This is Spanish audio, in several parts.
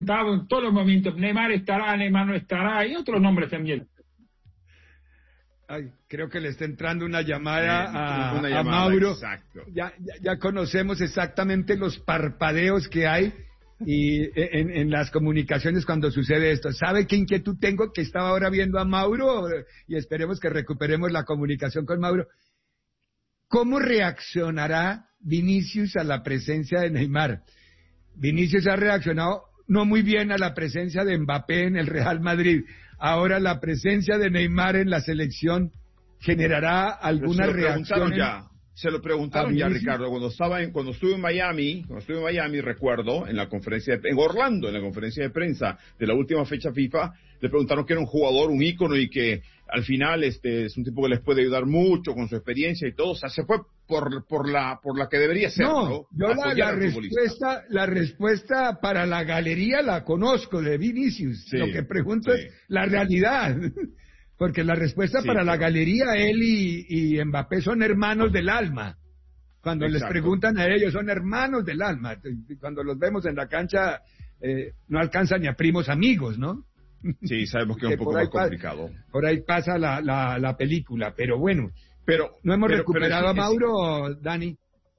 en todos los momentos, Neymar estará, Neymar no estará, y otros nombres también. Ay, creo que le está entrando una llamada a Mauro. Exacto. Ya conocemos exactamente los parpadeos que hay y en las comunicaciones cuando sucede esto. ¿Sabe qué inquietud tengo? Que estaba ahora viendo a Mauro y esperemos que recuperemos la comunicación con Mauro. ¿Cómo reaccionará Vinicius a la presencia de Neymar? Vinicius ha reaccionado no muy bien a la presencia de Mbappé en el Real Madrid. Ahora la presencia de Neymar en la selección generará alguna reacción. Se lo preguntaron ya, Ricardo, cuando estuve en Miami, recuerdo, en Orlando, en la conferencia de prensa de la última fecha FIFA, le preguntaron que era un jugador, un ícono y que al final es un tipo que les puede ayudar mucho con su experiencia y todo. O sea, se fue por la que debería ser, ¿no? Yo la respuesta para la galería la conozco de Vinicius. Sí, lo que pregunto es la realidad. Porque la respuesta para la galería, él y Mbappé son hermanos del alma. Cuando les preguntan a ellos, son hermanos del alma. Cuando los vemos en la cancha, no alcanzan ni a primos amigos, ¿no? Sí, sabemos que es un poco más complicado. Por ahí pasa la película, pero bueno. ¿No hemos recuperado a Mauro, Dani?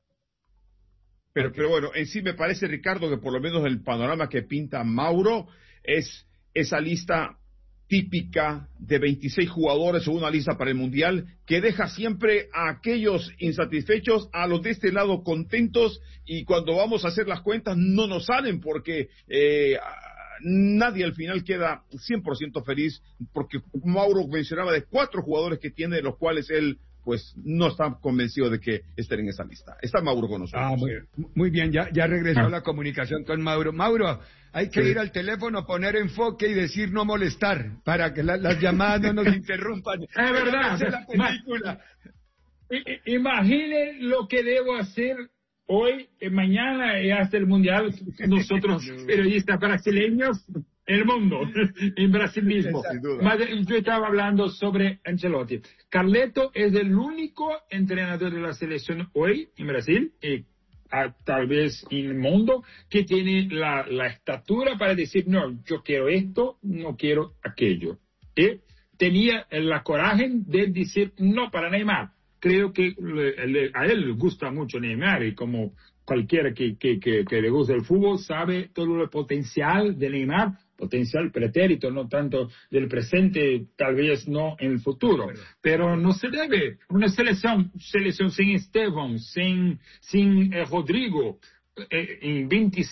Pero bueno, en sí me parece, Ricardo, que por lo menos el panorama que pinta Mauro es esa lista típica de 26 jugadores o una lista para el Mundial que deja siempre a aquellos insatisfechos, a los de este lado contentos, y cuando vamos a hacer las cuentas no nos salen porque nadie al final queda 100% feliz, porque Mauro mencionaba de 4 jugadores que tiene, de los cuales él pues no está convencido de que estén en esa lista. Está Mauro con nosotros. Muy bien, ya regresó la comunicación con Mauro. Mauro, hay que ir al teléfono, poner enfoque y decir no molestar, para que las llamadas no nos interrumpan. Es verdad. La película. Imaginen lo que debo hacer hoy, mañana y hasta el Mundial, nosotros periodistas brasileños, el mundo, en Brasil mismo. Yo estaba hablando sobre Ancelotti. Carleto es el único entrenador de la selección hoy en Brasil, tal vez en el mundo, que tiene la estatura para decir, no, yo quiero esto, no quiero aquello. Tenía la coraje de decir no para Neymar. Creo que a él le gusta mucho Neymar, y como cualquiera que le gusta el fútbol sabe todo el potencial de Neymar, potencial pretérito, no tanto del presente, tal vez no en el futuro, pero no se debe. Una selección sin Esteban, sin Rodrigo, en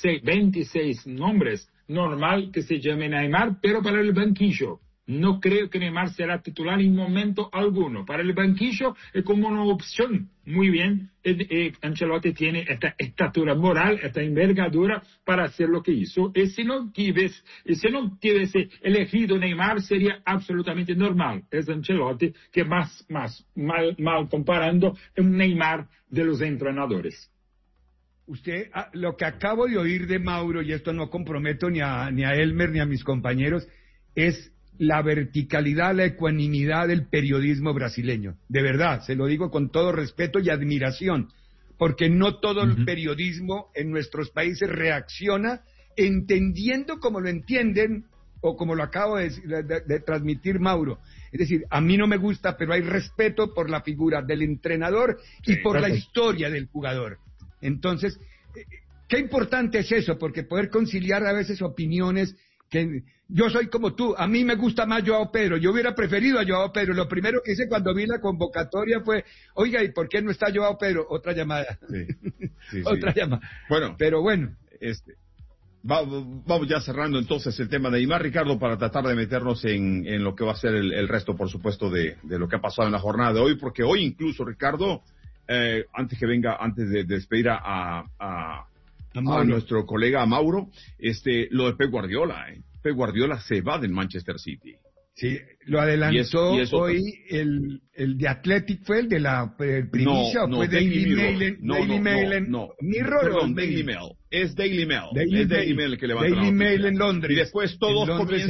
26 nombres, normal que se llame Neymar, pero para el banquillo. No creo que Neymar será titular en momento alguno. Para el banquillo es como una opción. Muy bien, Ancelotti tiene esta estatura moral, esta envergadura para hacer lo que hizo. Y si no hubiese elegido Neymar, sería absolutamente normal. Es Ancelotti que más mal comparando un Neymar de los entrenadores. Usted, lo que acabo de oír de Mauro, y esto no comprometo ni a Elmer ni a mis compañeros, es la verticalidad, la ecuanimidad del periodismo brasileño. De verdad, se lo digo con todo respeto y admiración, porque no todo el periodismo en nuestros países reacciona entendiendo como lo entienden o como lo acabo de transmitir Mauro. Es decir, a mí no me gusta, pero hay respeto por la figura del entrenador y por la historia del jugador. Entonces, qué importante es eso, porque poder conciliar a veces opiniones que yo soy como tú, a mí me gusta más Joao Pedro, yo hubiera preferido a Joao Pedro. Lo primero que hice cuando vi la convocatoria fue, oiga, ¿y por qué no está Joao Pedro? Otra llamada. Otra llamada. Bueno, pero bueno. Vamos ya cerrando entonces el tema de Neymar, Ricardo, para tratar de meternos en lo que va a ser el resto, por supuesto, de lo que ha pasado en la jornada de hoy, porque hoy incluso, Ricardo, antes de despedir a nuestro colega Mauro, lo de Pep Guardiola. Pep Guardiola se va del Manchester City. Sí, lo adelantó hoy el de Athletic, ¿fue el de la primicia o fue Daily Mail? Perdón, Daily Mail. Es Daily Mail. Es Daily Mail que levanta Daily Mail en Londres. Y después todos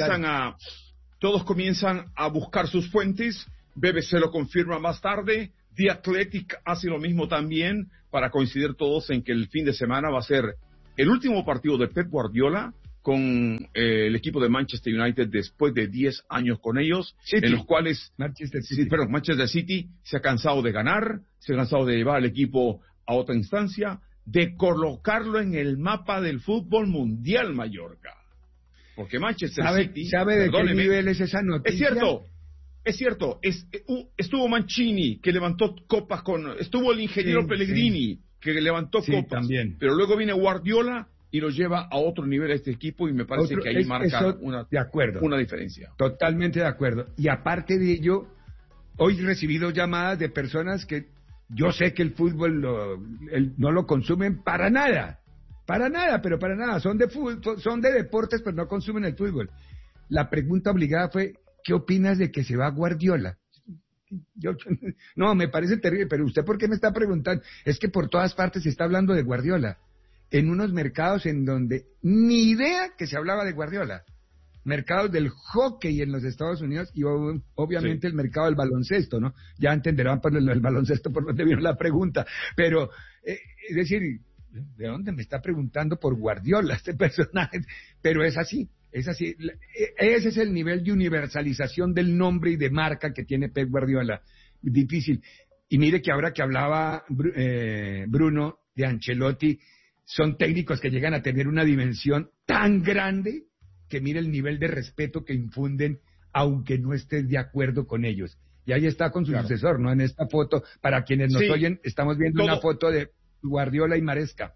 comienzan a buscar sus fuentes. BBC lo confirma más tarde. The Athletic hace lo mismo también, para coincidir todos en que el fin de semana va a ser el último partido de Pep Guardiola con el equipo de Manchester United después de 10 años con ellos, City. En los cuales Manchester City. Manchester City se ha cansado de ganar, se ha cansado de llevar al equipo a otra instancia, de colocarlo en el mapa del fútbol mundial, Mallorca. Porque Manchester City... ¿Sabe de qué nivel es esa noticia? Es cierto. Estuvo Mancini, que levantó copas estuvo el ingeniero Pellegrini, que levantó copas. También. Pero luego viene Guardiola y lo lleva a otro nivel a este equipo y me parece que ahí marca una diferencia. Totalmente de acuerdo. Y aparte de ello, hoy he recibido llamadas de personas que yo sé que el fútbol no lo consumen para nada, son de deportes, pero no consumen el fútbol. La pregunta obligada fue, ¿qué opinas de que se va Guardiola? No, me parece terrible, pero ¿usted por qué me está preguntando? Es que por todas partes se está hablando de Guardiola, en unos mercados en donde ni idea que se hablaba de Guardiola. Mercados del hockey en los Estados Unidos y obviamente el mercado del baloncesto, ¿no? Ya entenderán por el baloncesto por donde vino la pregunta, pero es decir, ¿de dónde me está preguntando por Guardiola este personaje? Pero es así. Ese es el nivel de universalización del nombre y de marca que tiene Pep Guardiola. Difícil. Y mire que ahora que hablaba Bruno de Ancelotti, son técnicos que llegan a tener una dimensión tan grande que mire el nivel de respeto que infunden, aunque no estés de acuerdo con ellos. Y ahí está con su sucesor, ¿no? En esta foto, para quienes nos oyen, estamos viendo una foto de Guardiola y Maresca.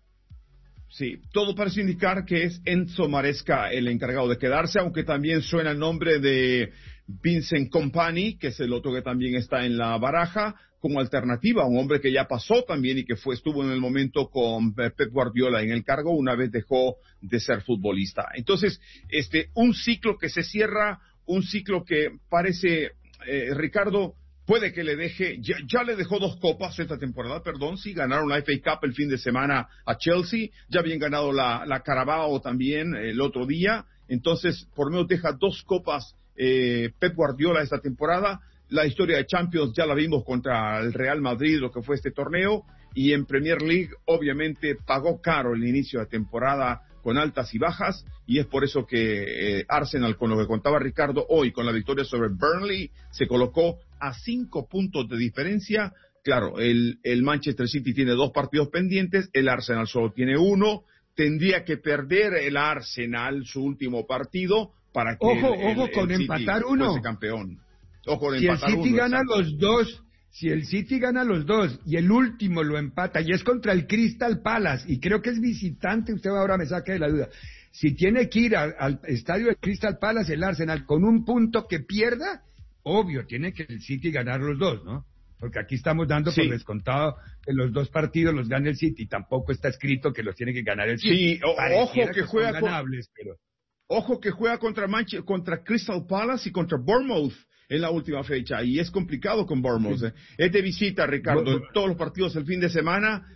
Sí, todo parece indicar que es Enzo Maresca el encargado de quedarse, aunque también suena el nombre de Vincent Kompany, que es el otro que también está en la baraja, como alternativa, un hombre que ya pasó también y que estuvo en el momento con Pep Guardiola en el cargo una vez dejó de ser futbolista. Entonces, un ciclo que se cierra, un ciclo que parece, Ricardo, puede que le deje, ya le dejó 2 copas esta temporada, sí, ganaron la FA Cup el fin de semana a Chelsea, ya habían ganado la Carabao también el otro día, entonces por lo menos deja 2 copas Pep Guardiola esta temporada. La historia de Champions ya la vimos contra el Real Madrid, lo que fue este torneo, y en Premier League obviamente pagó caro el inicio de temporada con altas y bajas, y es por eso que Arsenal, con lo que contaba Ricardo hoy, con la victoria sobre Burnley, se colocó a 5 puntos de diferencia. Claro, el Manchester City tiene 2 partidos pendientes, el Arsenal solo tiene 1, tendría que perder el Arsenal su último partido para que ojo con el empatar City uno. fuese campeón. Si el City gana los 2, si el City gana los 2 y el último lo empata y es contra el Crystal Palace y creo que es visitante, usted ahora me saca de la duda. Si tiene que ir al estadio de Crystal Palace el Arsenal con un punto que pierda, obvio, tiene que el City ganar los 2, ¿no? Porque aquí estamos dando por descontado que los 2 partidos los gane el City, tampoco está escrito que los tiene que ganar el City. Sí, ojo que juega ganables, pero... Ojo que juega contra Crystal Palace y contra Bournemouth en la última fecha, y es complicado con Bournemouth. Sí. Es de visita, Ricardo, todos los partidos el fin de semana,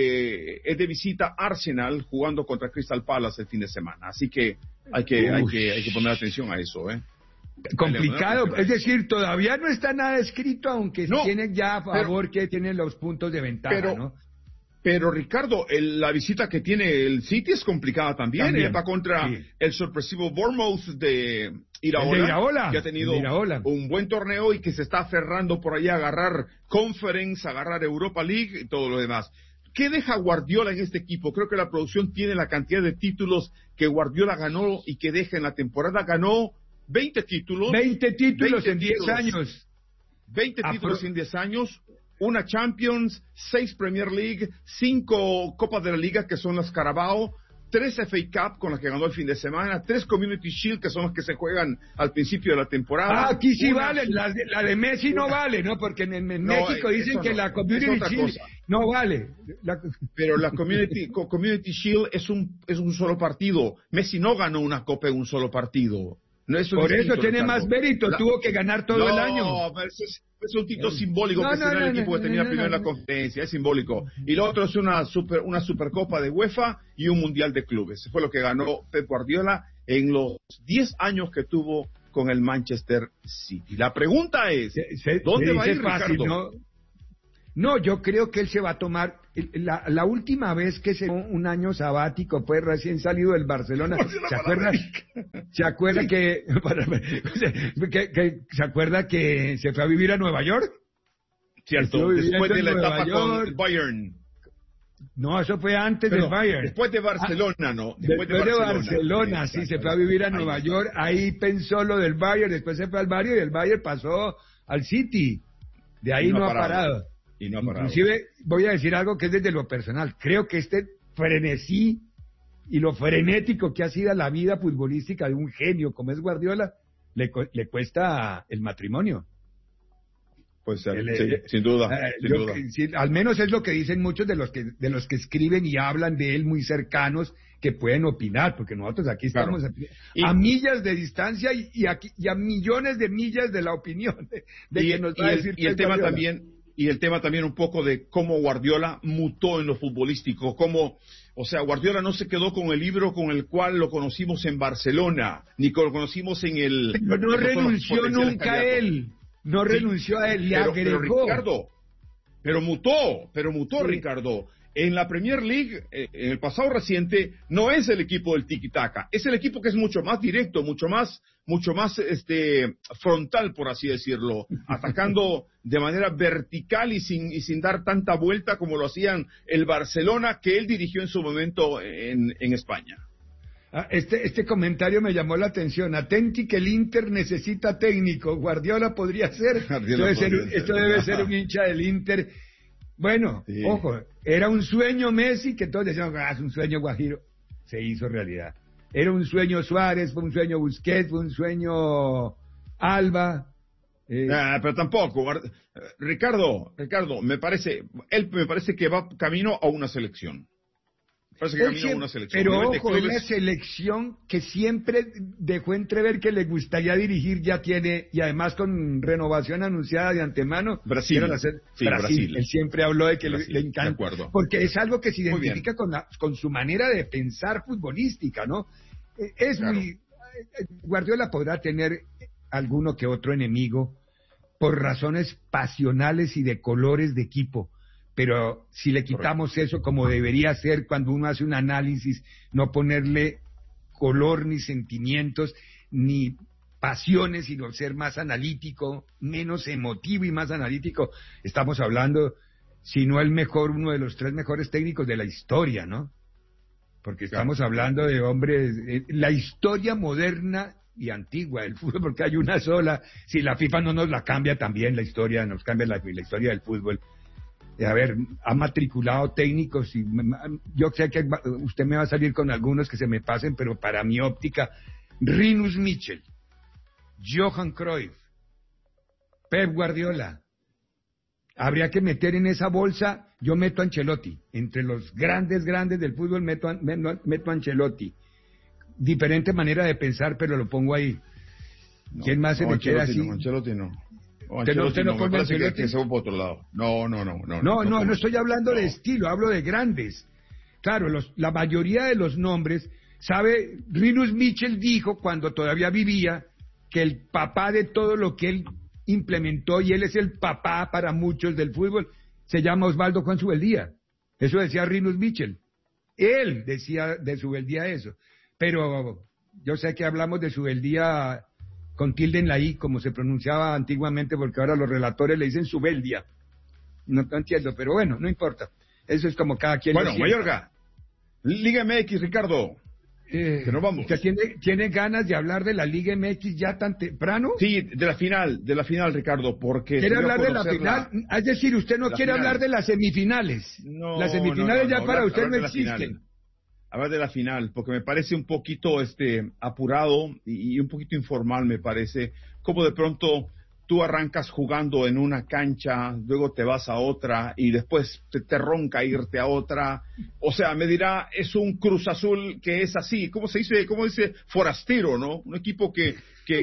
es de visita Arsenal jugando contra Crystal Palace el fin de semana, así que hay que poner atención a eso, Complicado, es decir, todavía no está nada escrito, aunque tienen ya a favor que tienen los puntos de ventaja, ¿no? Pero Ricardo, la visita que tiene el City es complicada también. Va contra el sorpresivo Bournemouth de Iraola, que ha tenido un buen torneo y que se está aferrando por ahí a agarrar Conference, a agarrar Europa League y todo lo demás. ¿Qué deja Guardiola en este equipo? Creo que la producción tiene la cantidad de títulos que Guardiola ganó y que deja en la temporada. Ganó 20 títulos. 20 títulos en 10 años. 20 títulos en 10 años. Una Champions, 6 Premier League, 5 Copas de la Liga, que son las Carabao, 3 FA Cup, con las que ganó el fin de semana, 3 Community Shield, que son las que se juegan al principio de la temporada. Aquí sí vale, la de Messi no vale, ¿no? Porque en México dicen que la Community Shield no vale. Pero la Community Shield es un solo partido. Messi no ganó una Copa en un solo partido. No, por eso tiene Ricardo. Más mérito, tuvo que ganar todo el año. No, es un título simbólico que será el equipo que tenía primero en la competencia, es simbólico. Y lo otro es una Supercopa de UEFA y un Mundial de Clubes. Fue lo que ganó Pep Guardiola en los 10 años que tuvo con el Manchester City. La pregunta es, ¿dónde va a ir Ricardo? No, yo creo que él se va a tomar la última vez que se un año sabático fue recién salido del Barcelona. ¿Se acuerda que se acuerda que se fue a vivir a Nueva York? Cierto, después de la etapa con el Bayern. No, eso fue antes del Bayern. Después de Barcelona, ¿no? Después de Barcelona, sí, se fue a vivir a Nueva York. Ahí pensó lo del Bayern, después se fue al Bayern y el Bayern pasó al City. De ahí no ha parado. Y no ha parado. Inclusive, voy a decir algo que es desde lo personal. Creo que este frenesí y lo frenético que ha sido la vida futbolística de un genio como es Guardiola, le cuesta el matrimonio. Pues sin duda. Sí, al menos es lo que dicen muchos de los que escriben y hablan de él muy cercanos, que pueden opinar, porque nosotros aquí estamos a millas de distancia y a millones de millas de la opinión el tema también un poco de cómo Guardiola mutó en lo futbolístico, Guardiola no se quedó con el libro con el cual lo conocimos en Barcelona, ni lo conocimos en el... Pero no renunció nunca a él. No renunció a él, le agregó. Pero mutó, Ricardo. En la Premier League, en el pasado reciente, no es el equipo del tiki-taka, es el equipo que es mucho más directo, mucho más frontal, por así decirlo, atacando de manera vertical y sin dar tanta vuelta como lo hacían el Barcelona que él dirigió en su momento en España. Este comentario me llamó la atención. Atenti que el Inter necesita técnico. Guardiola podría ser. Esto debe ser un hincha del Inter. Bueno, sí. Ojo, era un sueño Messi, que todos decían, es un sueño Guajiro. Se hizo realidad. Era un sueño Suárez, fue un sueño Busquets, fue un sueño Alba. Pero tampoco. Ricardo, me parece que va camino a una selección. Pero ojo, es una selección que siempre dejó entrever que le gustaría dirigir, ya tiene, y además con renovación anunciada de antemano. Brasil. Brasil. Él siempre habló de que le encanta, porque es algo que se identifica con su manera de pensar futbolística, ¿no? Guardiola podrá tener alguno que otro enemigo por razones pasionales y de colores de equipo. Pero si le quitamos eso como debería ser cuando uno hace un análisis, no ponerle color ni sentimientos ni pasiones, sino ser más analítico, menos emotivo y más analítico, estamos hablando, si no el mejor, uno de los 3 mejores técnicos de la historia, ¿no? Porque estamos hablando de hombres, la historia moderna y antigua del fútbol, porque hay una sola, si la FIFA no nos la cambia también, la historia nos cambia la historia del fútbol. A ver, ha matriculado técnicos y yo sé que usted me va a salir con algunos que se me pasen, pero para mi óptica, Rinus Michel, Johan Cruyff, Pep Guardiola. Habría que meter en esa bolsa, yo meto a Ancelotti. Entre los grandes del fútbol meto a Ancelotti. Diferente manera de pensar, pero lo pongo ahí. ¿Quién más se me queda así? Ancelotti no. Usted no me parece que se va por otro lado. No estoy hablando de estilo, hablo de grandes. Claro, la mayoría de los nombres, ¿sabe? Rinus Michel dijo cuando todavía vivía que el papá de todo lo que él implementó, y él es el papá para muchos del fútbol, se llama Osvaldo Juan Zubeldía. Eso decía Rinus Michel. Él decía de Zubeldía eso. Pero yo sé que hablamos de Zubeldía con tilde en la I, como se pronunciaba antiguamente, porque ahora los relatores le dicen Zubeldia. No entiendo, pero bueno, no importa. Eso es como cada quien. Bueno, Mayorga, Liga MX, Ricardo. Que nos vamos. ¿Usted tiene ganas de hablar de la Liga MX ya tan temprano? Sí, de la final, Ricardo, porque... ¿Quiere hablar de la final? Es decir, usted no quiere hablar de las semifinales. No, las semifinales ya para usted no existen. Hablar de la final, porque me parece un poquito apurado y un poquito informal, me parece, como de pronto tú arrancas jugando en una cancha, luego te vas a otra y después te ronca irte a otra. O sea, me dirá, es un Cruz Azul que es así, ¿cómo dice? Forastero, ¿no? Un equipo que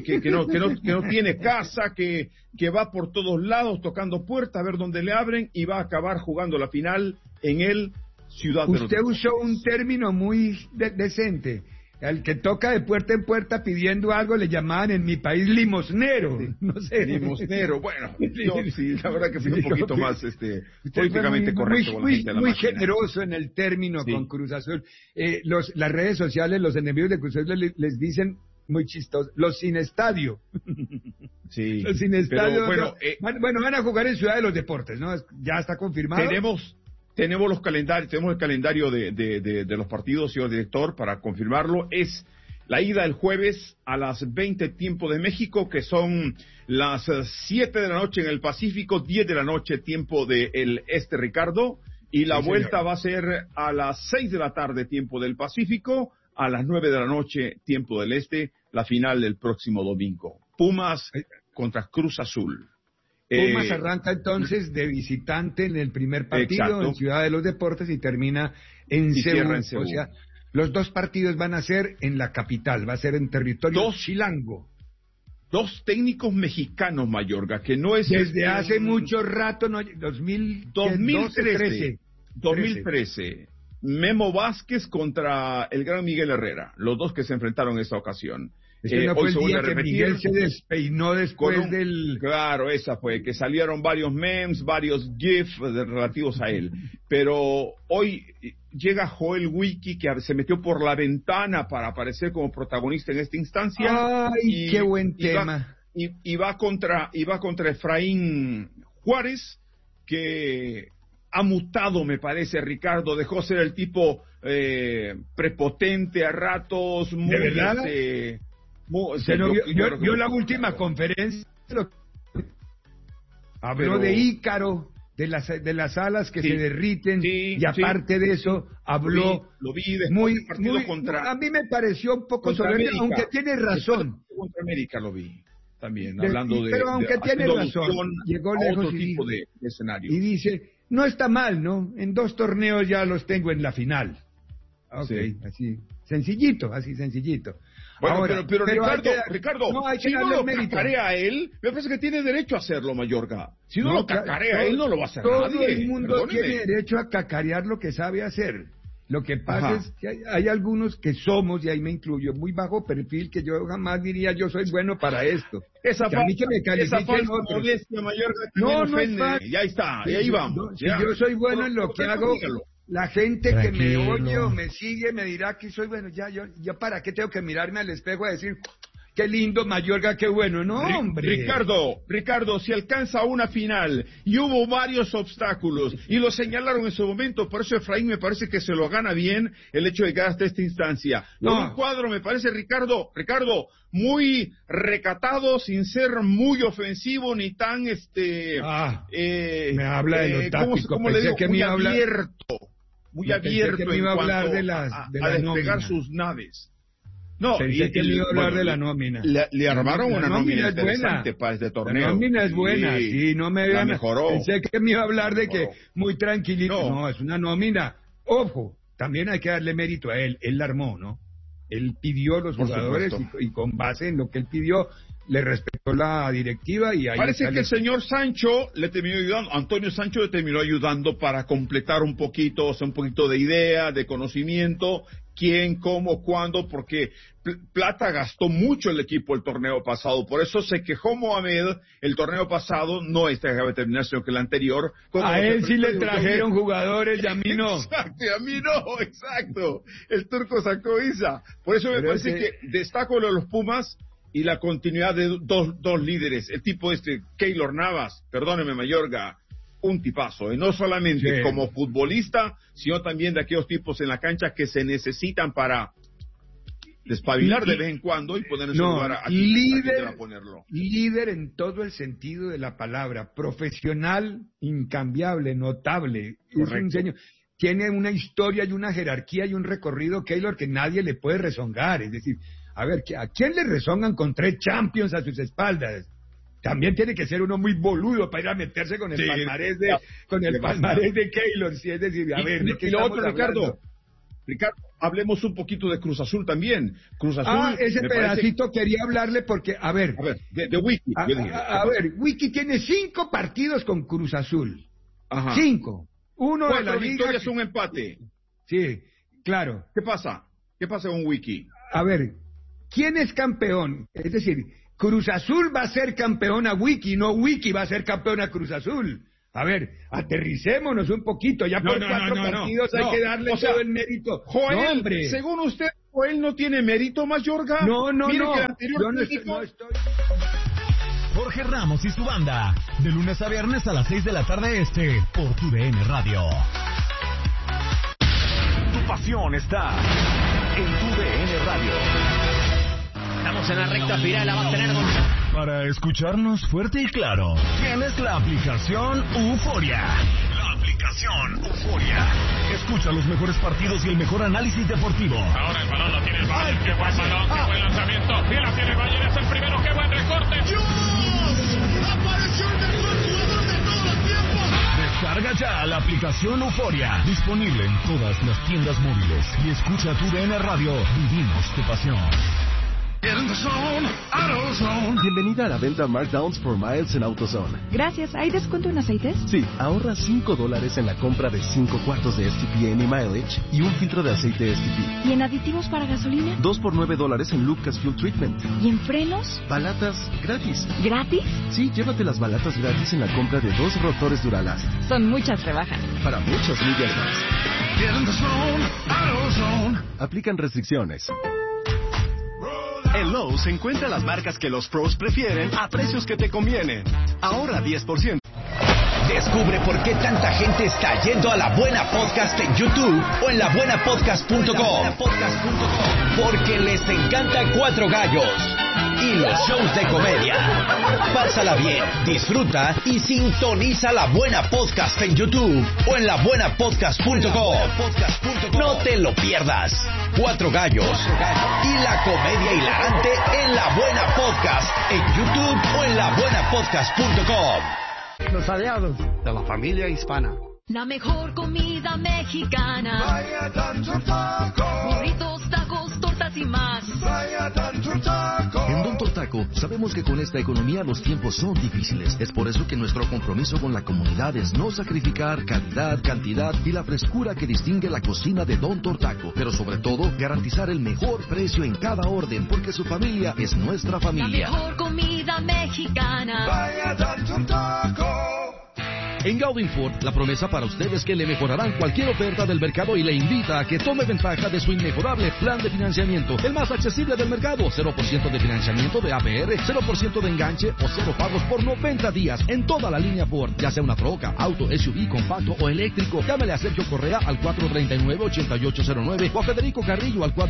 no tiene casa, que va por todos lados tocando puertas a ver dónde le abren y va a acabar jugando la final en el Ciudad de los Usted usó un término muy decente. Al que toca de puerta en puerta pidiendo algo le llamaban en mi país limosnero. Sí. No sé. Limosnero, bueno, yo sí, la verdad que fui un poquito más políticamente correcto con la gente de la muy máquina. Generoso en el término Sí. con Cruz Azul. Las redes sociales, los enemigos de Cruz Azul les dicen muy chistosos, los sin estadio. Sí. Los sin estadio. Pero, Van a jugar en Ciudad de los Deportes, ¿no? Ya está confirmado. Tenemos los calendarios, tenemos el calendario de los partidos, señor director, para confirmarlo. Es la ida el jueves a las 20 tiempo de México, que son las 7 de la noche en el Pacífico, 10 de la noche tiempo del este, Ricardo, y la vuelta señor. va a ser a las 6 de la tarde tiempo del Pacífico, a las 9 de la noche tiempo del este, la final del próximo domingo. Pumas contra Cruz Azul. Pumas arranca entonces de visitante en el primer partido, exacto, en Ciudad de los Deportes, y termina en Seúl. En Seúl. O sea, los dos partidos van a ser en la capital, va a ser en territorio chilango. Dos técnicos mexicanos, Mayorga, que no es... Desde hace mucho rato, 2013. Memo Vázquez contra el gran Miguel Herrera, los dos que se enfrentaron en esta ocasión. Ese no fue el día que Miguel se despeinó después del... Claro, esa fue, que salieron varios memes, varios GIFs relativos a él. Pero hoy llega Joel Wiki, que se metió por la ventana para aparecer como protagonista en esta instancia. ¡Ay, qué buen tema! Y va contra Efraín Juárez, que ha mutado, me parece, Ricardo. Dejó ser el tipo prepotente a ratos, muy... ¿De verdad? Vio la última conferencia, habló de Ícaro, de las alas que se derriten, y aparte de eso habló lo vi muy contra... A mí me pareció un poco soberbio, aunque tiene razón. Contra América lo vi también, hablando de... Pero aunque tiene razón, llegó lejos otro tipo de escenario. Y dice, no está mal, ¿no? En 2 torneos ya los tengo en la final. Así, sencillito. Bueno, ahora, pero Ricardo, no, si no lo cacarea a él, me parece que tiene derecho a hacerlo, Mayorga. Si no lo cacarea a él, no lo va a hacer todo nadie. Todo el mundo tiene derecho a cacarear lo que sabe hacer. Lo que pasa es que hay algunos que somos, y ahí me incluyo, muy bajo perfil, que yo jamás diría yo soy bueno para esto. Esa falsa modestia, Mayorga, no es fácil. Ya está, y ahí vamos. Si yo soy bueno en lo que hago... La gente que me oye o me sigue me dirá que soy bueno. Ya para qué tengo que mirarme al espejo a decir, qué lindo Mayorga, qué bueno. No, hombre. Ricardo, si alcanza una final y hubo varios obstáculos y lo señalaron en su momento, por eso Efraín me parece que se lo gana bien el hecho de llegar hasta esta instancia. Un cuadro me parece, Ricardo, muy recatado, sin ser muy ofensivo ni tan me habla de lo táctico. ¿cómo le digo? Muy abierto me iba a hablar de a desplegar nómina. Sus naves. No, pensé que me iba a hablar de la nómina. Le armaron una nómina interesante para este torneo. La nómina es buena, sí, no me vean. Mejoró. Pensé que me iba a hablar de que muy tranquilito. No, es una nómina. Ojo, también hay que darle mérito a él. Él la armó, ¿no? Él pidió los jugadores y con base en lo que él pidió, le respetó la directiva y ahí parece que el señor Sancho le terminó ayudando, Antonio Sancho le terminó ayudando para completar un poquito, o sea, un poquito de idea, de conocimiento, quién, cómo, cuándo, porque plata gastó mucho el equipo el torneo pasado, por eso se quejó Mohamed el torneo pasado, no este que acaba de terminar, sino que el anterior. A él sí le trajeron jugadores y a mí no. Exacto, a mí no, exacto. El turco sacó Isa. Por eso me parece que destaco lo de los Pumas y la continuidad de dos líderes. El tipo Keylor Navas, perdóneme Mayorga, un tipazo, no solamente como futbolista, sino también de aquellos tipos en la cancha que se necesitan para despabilar de vez en cuando y poner en su lugar a quien va a ponerlo. Líder en todo el sentido de la palabra, profesional, incambiable, notable. Correcto. Tiene una historia y una jerarquía y un recorrido, Keylor, que nadie le puede rezongar. Es decir, a ver, ¿a quién le rezongan con 3 Champions a sus espaldas? También tiene que ser uno muy boludo para ir a meterse con el palmarés de Keylor. Sí, es decir, a ver, ¿de qué estamos hablando? Ricardo, hablemos un poquito de Cruz Azul también. Cruz Azul. Ese pedacito quería hablarle porque, a ver, de Wiki. Wiki tiene 5 partidos con Cruz Azul. 5. 1 de la liga. 4 victorias, un empate. Sí, claro. ¿Qué pasa con Wiki? A ver, ¿quién es campeón? Es decir, Cruz Azul va a ser campeón a Wiki, no Wiki va a ser campeón a Cruz Azul. A ver, aterricémonos un poquito, ya por 4 partidos hay que darle todo el mérito. Joel, no, hombre. Según usted, Joel no tiene mérito, Mayorga. No. Que el Yo no estoy... Jorge Ramos y su banda, de lunes a viernes a las 6 de la tarde por TUDN Radio. Tu pasión está en TUDN Radio. Estamos en la recta final, la va a tener Para escucharnos fuerte y claro, tienes la aplicación Euforia. La aplicación Euforia. Escucha los mejores partidos y el mejor análisis deportivo. Ahora el balón lo tiene el Bayern. Qué buen balón, qué buen lanzamiento. Y la tiene el Bayern, es el primero. Qué buen recorte. ¡Dios! ¡Apareció el mejor jugador de todos los tiempos! Descarga ya la aplicación Euforia. Disponible en todas las tiendas móviles. Y escucha TUDN Radio. Vivimos tu pasión. Bienvenida a la venta Markdowns for Miles en AutoZone. Gracias. ¿Hay descuento en aceites? Sí, ahorra $5 en la compra de 5 cuartos de STP Any Mileage y un filtro de aceite STP. ¿Y en aditivos para gasolina? 2 por $9 en Lucas Fuel Treatment. ¿Y en frenos? Balatas gratis. ¿Gratis? Sí, llévate las balatas gratis en la compra de 2 rotores Duralast. Son muchas rebajas. Para muchas millas más. Aplican restricciones. En Lowe's encuentra las marcas que los pros prefieren a precios que te convienen. Ahorra 10%. Descubre por qué tanta gente está yendo a La Buena Podcast en YouTube o en labuenapodcast.com. Porque les encanta Cuatro Gallos y los shows de comedia. Pásala bien, disfruta y sintoniza La Buena Podcast en YouTube o en labuenapodcast.com. No te lo pierdas. Cuatro Gallos y la comedia hilarante en La Buena Podcast en YouTube o en labuenapodcast.com. Los aliados de la familia hispana. La mejor comida mexicana. Vaya Tanto Taco. Burritos, tacos, tortas y más. Vaya Tanto Taco. En Don Tortaco sabemos que con esta economía los tiempos son difíciles. Es por eso que nuestro compromiso con la comunidad es no sacrificar calidad, cantidad y la frescura que distingue la cocina de Don Tortaco. Pero sobre todo, garantizar el mejor precio en cada orden, porque su familia es nuestra familia. La mejor comida mexicana. Vaya Tanto Taco. En Gaudin Ford, la promesa para usted es que le mejorarán cualquier oferta del mercado y le invita a que tome ventaja de su inmejorable plan de financiamiento, el más accesible del mercado. 0% de financiamiento de APR, 0% de enganche o 0 pagos por 90 días en toda la línea Ford, ya sea una troca, auto, SUV, compacto o eléctrico. Llámele a Sergio Correa al 439-8809 o a Federico Carrillo al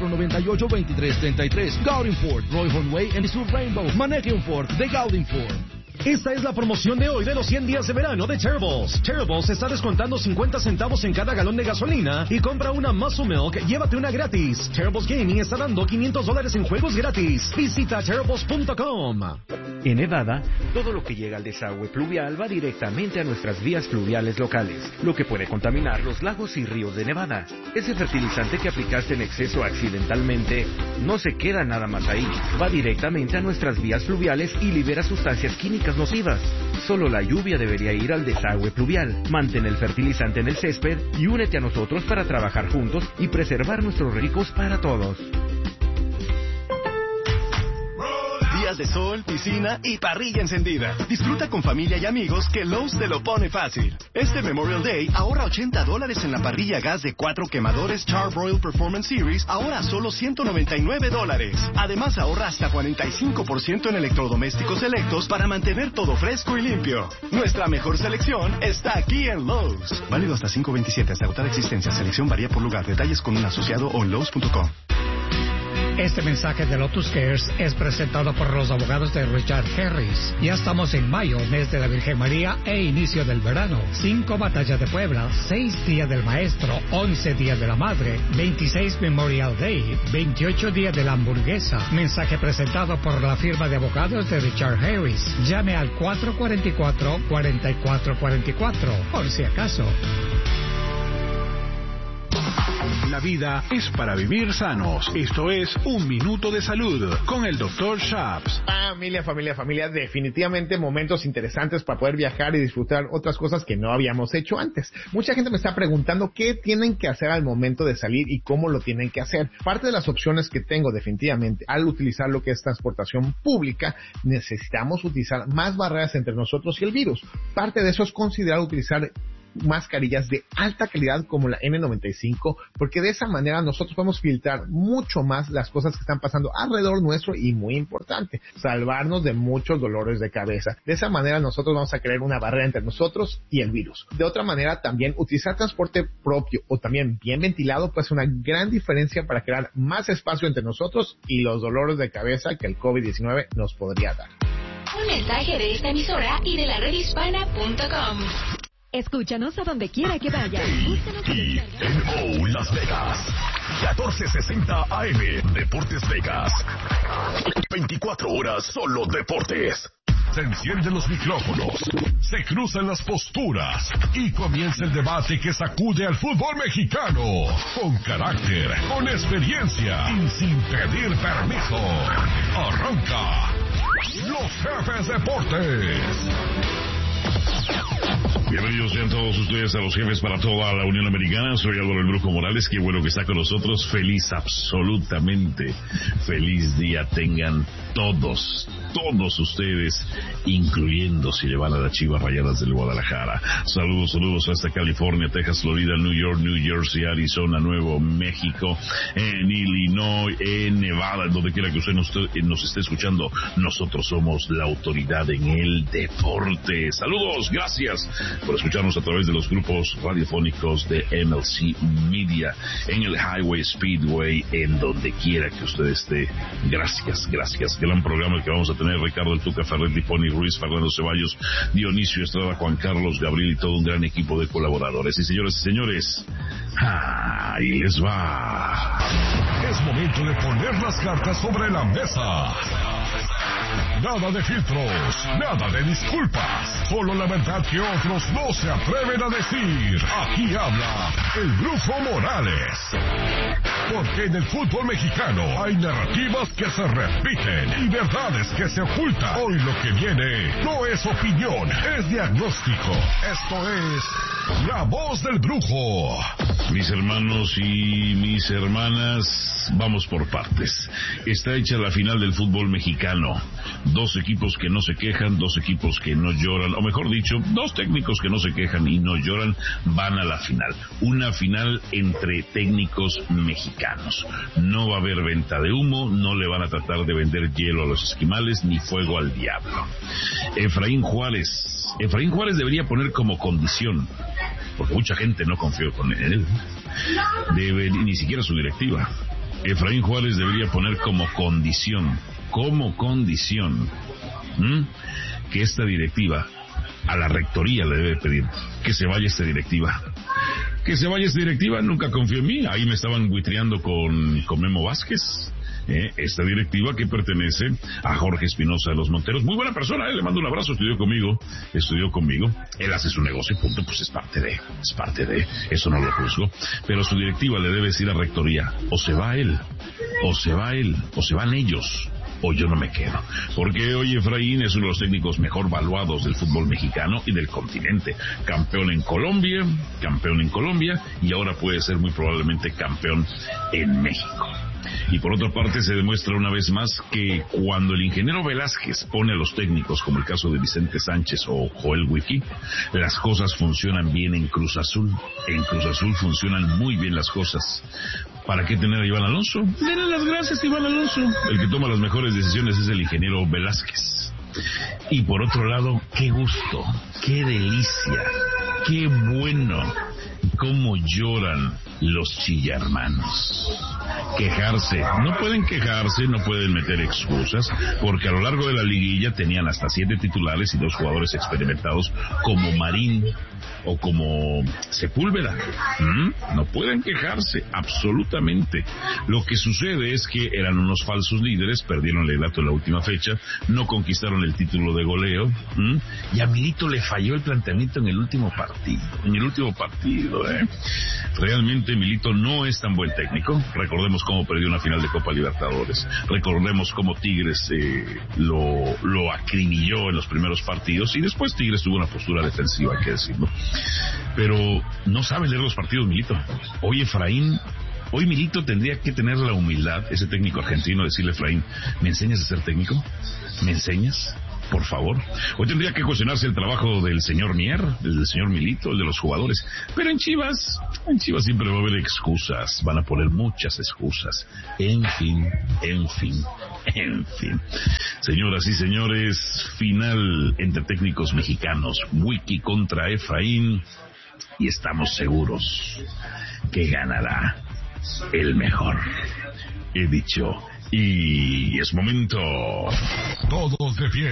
498-2333. Gaudin Ford, Roy Honway en Sur Rainbow. Maneje un Ford de Gaudin Ford. Esta es la promoción de hoy de los 100 días de verano de Terribles. Terribles está descontando 50 centavos en cada galón de gasolina y compra una Muscle Milk, llévate una gratis. Terribles Gaming está dando $500 en juegos gratis. Visita terribles.com. En Nevada, todo lo que llega al desagüe pluvial va directamente a nuestras vías fluviales locales, lo que puede contaminar los lagos y ríos de Nevada. Ese fertilizante que aplicaste en exceso accidentalmente no se queda nada más ahí, va directamente a nuestras vías fluviales y libera sustancias químicas nocivas. Solo la lluvia debería ir al desagüe pluvial. Mantén el fertilizante en el césped y únete a nosotros para trabajar juntos y preservar nuestros ricos para todos. Días de sol, piscina y parrilla encendida. Disfruta con familia y amigos que Lowe's te lo pone fácil. Este Memorial Day ahorra $80 en la parrilla a gas de 4 quemadores Char-Broil Performance Series, ahora solo $199. Además ahorra hasta 45% en electrodomésticos selectos para mantener todo fresco y limpio. Nuestra mejor selección está aquí en Lowe's. Válido hasta 5/27 hasta agotar existencia. Selección varía por lugar. Detalles con un asociado o en Lowe's.com. Este mensaje de Lotus Cares es presentado por los abogados de Richard Harris. Ya estamos en mayo, mes de la Virgen María e inicio del verano. 5 batallas de Puebla, 6 días del maestro, 11 días de la madre, 26 Memorial Day, 28 días de la hamburguesa. Mensaje presentado por la firma de abogados de Richard Harris. Llame al 444-4444, por si acaso. La la vida es para vivir sanos. Esto es Un Minuto de Salud con el Dr. Shaps. Familia, definitivamente momentos interesantes para poder viajar y disfrutar otras cosas que no habíamos hecho antes. Mucha gente me está preguntando qué tienen que hacer al momento de salir y cómo lo tienen que hacer. Parte de las opciones que tengo definitivamente al utilizar lo que es transportación pública, necesitamos utilizar más barreras entre nosotros y el virus. Parte de eso es considerar utilizar mascarillas de alta calidad como la N95, porque de esa manera nosotros podemos filtrar mucho más las cosas que están pasando alrededor nuestro y, muy importante, salvarnos de muchos dolores de cabeza. De esa manera nosotros vamos a crear una barrera entre nosotros y el virus. De otra manera, también utilizar transporte propio o también bien ventilado puede ser una gran diferencia para crear más espacio entre nosotros y los dolores de cabeza que el COVID-19 nos podría dar. Un mensaje de esta emisora y de la redhispana.com. Escúchanos a donde quiera que vayas. KNO Las Vegas, 1460 AM, Deportes Vegas. 24 horas solo deportes. Se encienden los micrófonos, se cruzan las posturas y comienza el debate que sacude al fútbol mexicano. Con carácter, con experiencia y sin pedir permiso. Arranca Los Jefes Deportes. Bienvenidos sean todos ustedes a Los Jefes para toda la Unión Americana. Soy Álvaro el Brujo Morales, qué bueno que está con nosotros. Feliz, absolutamente feliz día tengan todos ustedes, incluyendo si le van a las Chivas Rayadas del Guadalajara. Saludos hasta California, Texas, Florida, New York, New Jersey, Arizona, Nuevo México, en Illinois, en Nevada, donde quiera que usted nos esté escuchando. Nosotros somos la autoridad en el deporte. Saludos, gracias por escucharnos a través de los grupos radiofónicos de MLC Media, en el Highway Speedway, en donde quiera que usted esté. Gracias. Gran programa el que vamos a tener: Ricardo El Tuca Ferretti, Pony Ruiz, Fernando Ceballos, Dionisio Estrada, Juan Carlos Gabriel y todo un gran equipo de colaboradores. Y señores, ahí les va. Es momento de poner las cartas sobre la mesa. Nada de filtros, nada de disculpas, solo la verdad que otros no se atreven a decir. Aquí habla el Brujo Morales. Porque en el fútbol mexicano hay narrativas que se repiten y verdades que se ocultan. Hoy lo que viene no es opinión, es diagnóstico. Esto es La Voz del Brujo. Mis hermanos y mis hermanas, vamos por partes. Está hecha la final del fútbol mexicano. Dos equipos que no se quejan, dos equipos que no lloran, o mejor dicho, dos técnicos que no se quejan y no lloran van a la final. Una final entre técnicos mexicanos. No va a haber venta de humo, no le van a tratar de vender hielo a los esquimales ni fuego al diablo. Efraín Juárez debería poner como condición, porque mucha gente no confió con él, ni siquiera su directiva. Efraín Juárez debería poner como condición, que esta directiva, a la rectoría le debe pedir que se vaya esta directiva. Nunca confió en mí. Ahí me estaban buitreando con Memo Vázquez. Esta directiva que pertenece a Jorge Espinosa de los Monteros, muy buena persona, le mando un abrazo, estudió conmigo, él hace su negocio, punto, pues es parte de, eso no lo juzgo, pero su directiva le debe decir a rectoría, o se va él, o se van ellos, o yo no me quedo. Porque hoy Efraín es uno de los técnicos mejor valuados del fútbol mexicano y del continente. Campeón en Colombia, y ahora puede ser muy probablemente campeón en México. Y por otra parte se demuestra una vez más que cuando el ingeniero Velázquez pone a los técnicos, como el caso de Vicente Sánchez o Joel Wiki, las cosas funcionan bien en Cruz Azul. En Cruz Azul funcionan muy bien las cosas. ¿Para qué tener a Iván Alonso? Denle las gracias a Iván Alonso. El que toma las mejores decisiones es el ingeniero Velázquez. Y por otro lado, qué gusto, qué delicia, qué bueno, cómo lloran los chillarmanos. quejarse. No pueden quejarse, no pueden meter excusas, porque a lo largo de la liguilla tenían hasta 7 titulares y 2 jugadores experimentados como Marín o como Sepúlveda. No pueden quejarse, absolutamente. Lo que sucede es que eran unos falsos líderes, perdieron el liderato en la última fecha, no conquistaron el título de goleo, y a Milito le falló el planteamiento en el último partido. Realmente Milito no es tan buen técnico. Recordemos cómo perdió una final de Copa Libertadores, recordemos cómo Tigres lo acribilló en los primeros partidos, y después Tigres tuvo una postura defensiva, hay que decirlo. Pero no sabe leer los partidos Milito. Hoy Milito tendría que tener la humildad, ese técnico argentino, decirle: Efraín, ¿me enseñas a ser técnico? ¿Me enseñas? Por favor. Hoy tendría que cuestionarse el trabajo del señor Mier, del señor Milito, el de los jugadores. Pero en Chivas siempre va a haber excusas, van a poner muchas excusas. En fin. Señoras y señores, final entre técnicos mexicanos, Wiki contra Efraín, y estamos seguros que ganará el mejor. He dicho, y es momento. Todos de pie.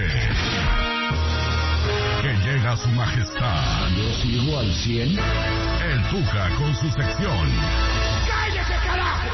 Que llega su majestad. Yo sigo al 100. El Tuca con su sección. ¡Cállese, carajo!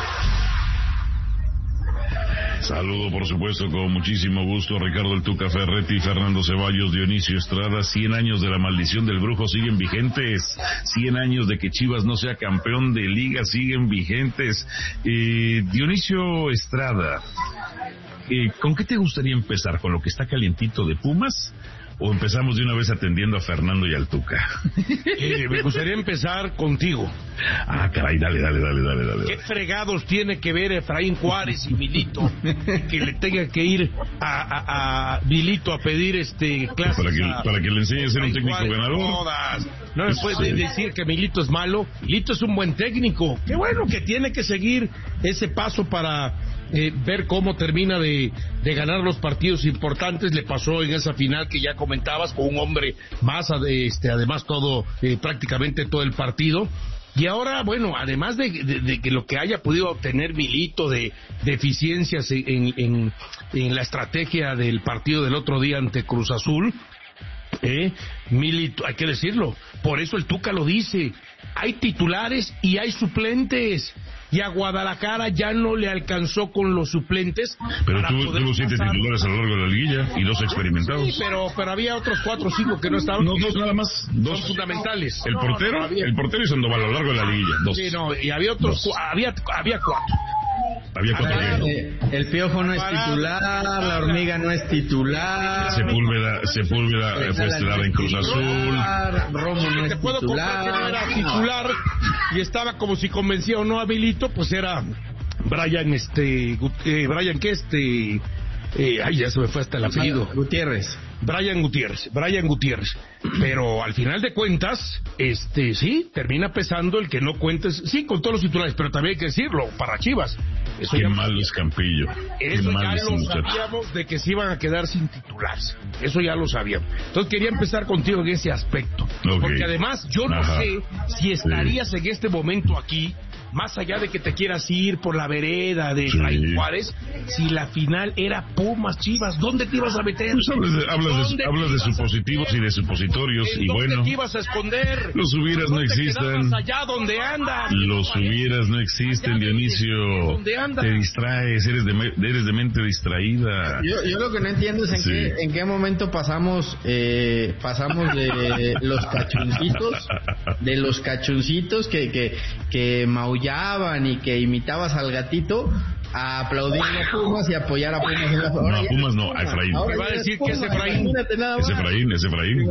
Saludo, por supuesto, con muchísimo gusto a Ricardo El Tuca Ferretti, Fernando Ceballos, Dionisio Estrada. 100 años de la maldición del brujo siguen vigentes. 100 años de que Chivas no sea campeón de liga siguen vigentes. Dionisio Estrada, ¿con qué te gustaría empezar? ¿Con lo que está calientito de Pumas? ¿O empezamos de una vez atendiendo a Fernando y al Tuca? Me gustaría empezar contigo. Ah, caray, dale. ¿Qué fregados tiene que ver Efraín Juárez y Milito? Que le tenga que ir a Milito a pedir clases para que le enseñe a ser un técnico ganador. No me puedes decir que Milito es malo. Milito es un buen técnico. Qué bueno que tiene que seguir ese paso para ver cómo termina de ganar los partidos importantes. Le pasó en esa final que ya comentabas, con un hombre más, además prácticamente todo el partido. Y ahora, bueno, además de que lo que haya podido obtener Milito de deficiencias en la estrategia del partido del otro día ante Cruz Azul, Milito, hay que decirlo, por eso el Tuca lo dice, hay titulares y hay suplentes. Y a Guadalajara ya no le alcanzó con los suplentes. Pero tuvo 7 titulares a lo largo de la liguilla y 2 experimentados. Sí, pero había otros 4 o 5 que no estaban. No, 2 nada más. 2 son fundamentales. El portero y Sandoval a lo largo de la liguilla. 2. Sí, no, y había otros. Había 4. Había 4. El Piojo no es titular, la Hormiga no es titular. Sepúlveda fue estelar en Cruz Azul. Romo no es titular. No era titular y estaba como si convencía o no a Milito, pues era Brian ya se me fue hasta el apellido. Brian Gutiérrez. Pero al final de cuentas, sí, termina pesando el que no cuentes, sí, con todos los titulares, pero también hay que decirlo, para Chivas. Qué malo es Campillo. Eso ya lo sabíamos, de que se iban a quedar sin titulares. Eso ya lo sabíamos. Entonces quería empezar contigo en ese aspecto. Okay. Porque además yo no sé si estarías en este momento aquí, más allá de que te quieras ir por la vereda de Efraín Juárez, si la final era Pumas Chivas, ¿dónde te ibas a meter? Pues hablas de supositivos y de supositorios, y bueno. ¿Dónde te ibas a esconder? Los hubieras no existen. Allá donde andas. Los hubieras no existen, Dionisio. Te distraes, eres de mente distraída. Yo lo que no entiendo es en qué momento pasamos de los cachoncitos que maullaban y que imitabas al gatito, a aplaudir a Pumas y apoyar a Pumas. No, a Pumas no, a Efraín. Me va a decir que es Efraín. Es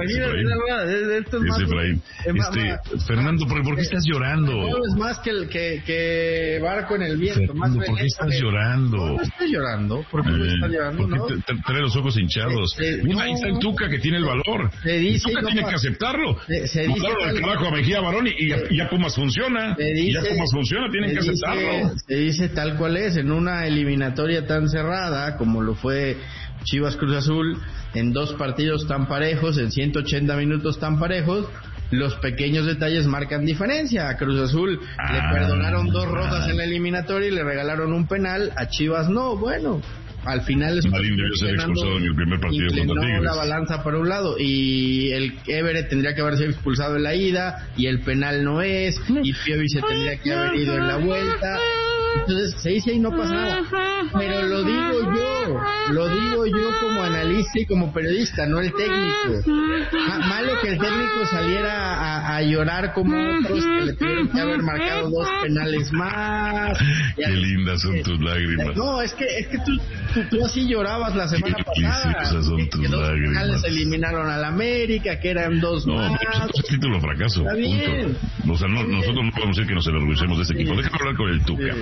Efraín. Fernando, ¿por qué estás llorando? No es más que barco en el viento. Fernando, ¿por qué estás llorando? No estoy llorando. ¿Por qué no estás llorando? ¿Por qué trae los ojos hinchados? Mira, ahí está el Tuca, que tiene el valor. El Tuca tiene que aceptarlo. Mandaron al carajo a Mejía Barón y ya Pumas funciona. Tienen que aceptarlo. Se dice tal cual es. En una eliminatoria tan cerrada como lo fue Chivas Cruz Azul, en 2 partidos tan parejos, en 180 minutos tan parejos, los pequeños detalles marcan diferencia. A Cruz Azul le perdonaron 2 rojas en la eliminatoria y le regalaron un penal, a Chivas no. Bueno, al final Marín debió ser expulsado en el primer partido contra Tigres. La balanza para un lado y el Everett tendría que haber sido expulsado en la ida y el penal no es, y Piovi se tendría que haber ido en la vuelta. Entonces se dice y no pasa nada, pero lo digo yo como analista y como periodista, no el técnico. Malo que el técnico saliera a llorar como otros que le tuvieron que haber marcado 2 penales más. Qué lindas son tus lágrimas. No, es que tú así llorabas la semana pasada. Esas son tus lágrimas. Penales eliminaron al América, que eran 2 más. No, pero es título fracaso. Está bien. Punto. O sea, nosotros no podemos decir que nos enorgullecemos de este equipo. Déjame hablar con el Tuca.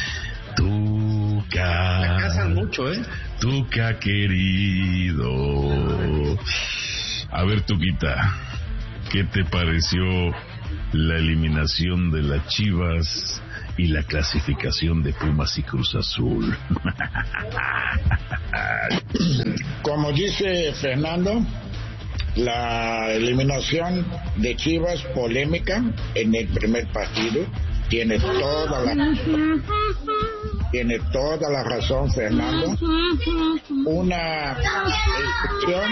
Tuca. Me casan mucho, Tuca querido. A ver, Tuquita, ¿qué te pareció la eliminación de las Chivas y la clasificación de Pumas y Cruz Azul? Como dice Fernando, la eliminación de Chivas polémica en el primer partido. Tiene toda la razón, Fernando. Una expulsión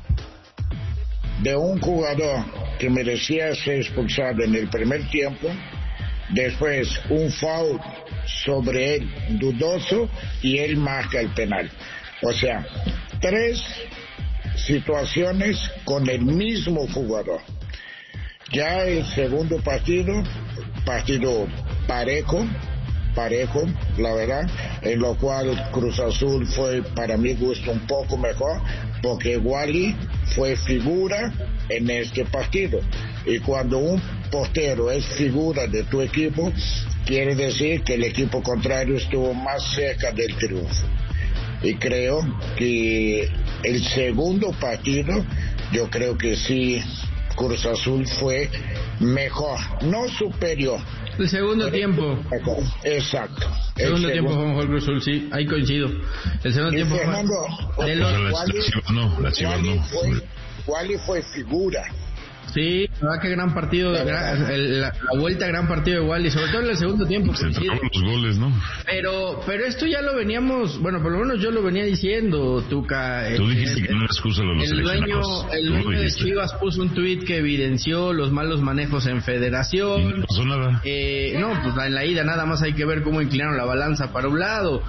de un jugador que merecía ser expulsado en el primer tiempo, después un foul sobre él dudoso y él marca el penal. O sea, 3 situaciones con el mismo jugador. Ya el segundo partido parejo, la verdad, en lo cual Cruz Azul fue, para mi gusto, un poco mejor, porque Wally fue figura en este partido. Y cuando un portero es figura de tu equipo, quiere decir que el equipo contrario estuvo más cerca del triunfo. Y creo que el segundo partido, yo creo que sí, Cruz Azul fue mejor, no superior. El segundo tiempo. Exacto. El segundo tiempo fue mejor Cruz Azul, sí, ahí coincido. El segundo tiempo fue... La Chivas no. Wally fue figura. Sí, la verdad que gran partido, la vuelta gran partido de Wally, sobre todo en el segundo tiempo. Se entraron los goles, ¿no? Pero esto ya lo veníamos, bueno, por lo menos yo lo venía diciendo, Tuca. Tú dijiste que no era excusa lo de los seleccionados. El dueño de Chivas puso un tuit que evidenció los malos manejos en Federación. ¿Y no pasó nada? No, pues en la ida nada más hay que ver cómo inclinaron la balanza para un lado.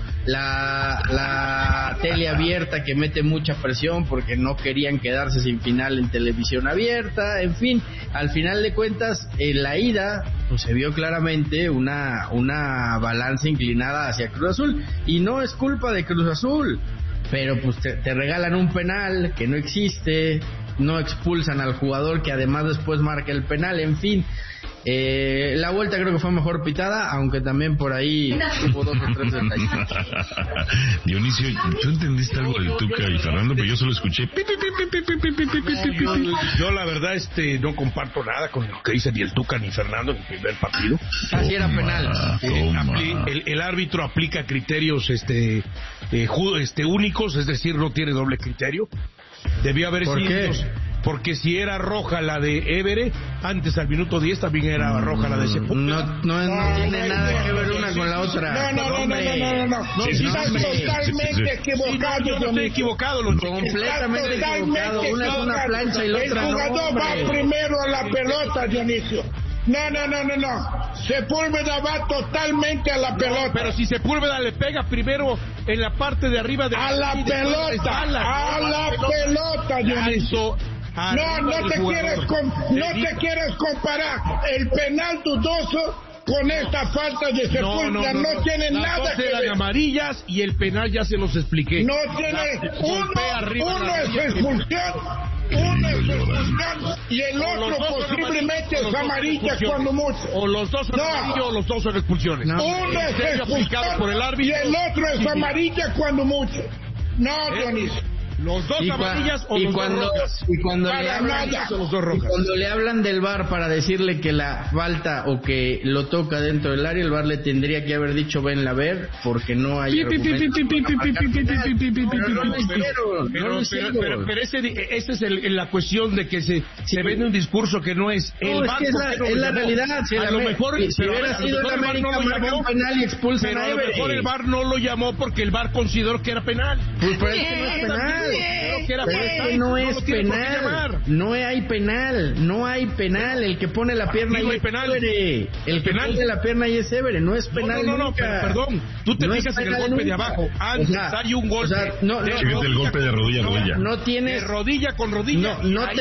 La tele abierta que mete mucha presión porque no querían quedarse sin final en televisión abierta. En fin, al final de cuentas, en la ida pues se vio claramente una balanza inclinada hacia Cruz Azul, y no es culpa de Cruz Azul, pero pues te regalan un penal que no existe, no expulsan al jugador que además después marca el penal, en fin. La vuelta creo que fue mejor pitada, aunque también por ahí hubo 2 o 3 detalles. Dionisio, ¿tú entendiste algo del Tuca y Fernando? Pero yo solo escuché. Yo la verdad no comparto nada con lo que dice ni el Tuca ni Fernando en el primer partido. Así era penal. El árbitro aplica criterios únicos, es decir, no tiene doble criterio. Debió haber sido. ¿Por qué? Porque si era roja la de Évere, antes al minuto 10 también era roja la de Sepúlveda. No tiene nada que ver una con la otra. No. Estás totalmente equivocado. Yo no estoy equivocado. Completamente equivocado. Una es una plancha y la otra no. El jugador va primero a la pelota, Dionisio. No. Sepúlveda va totalmente a la pelota. Pero si Sepúlveda le pega primero en la parte de arriba de la pelota, Dionisio. No te quieres comparar el penal dudoso con esta falta de Sepúlveda. No tiene nada que ver. Las amarillas y el penal ya se los expliqué. No tiene. Uno es expulsión. Y el otro posiblemente es amarilla cuando mucho. O los dos son amarillos o los dos son expulsiones. Uno es expulsado por el árbitro y el otro es amarilla cuando mucho. No, Dionisio. Los dos amarillas o los dos rojas. Y cuando le hablan del VAR para decirle que la falta o que lo toca dentro del área, el VAR le tendría que haber dicho venla a ver, porque no hay Pero esa es la cuestión de que se vende un discurso que no es el VAR. Es la realidad. A lo mejor si hubiera sido el América marca un penal y expulsan a Everett. A lo mejor el VAR no lo llamó porque el VAR consideró que era penal. Pues pero es que no es penal. No es penal. No hay penal. No hay penal. El que pone la pierna ahí es Everett. El que pone la pierna ahí es Everett. No es penal. No, perdón. Tú te fijas en el golpe de abajo. Antes hay un golpe. El golpe de rodilla a rodilla. No tienes. De rodilla con rodilla.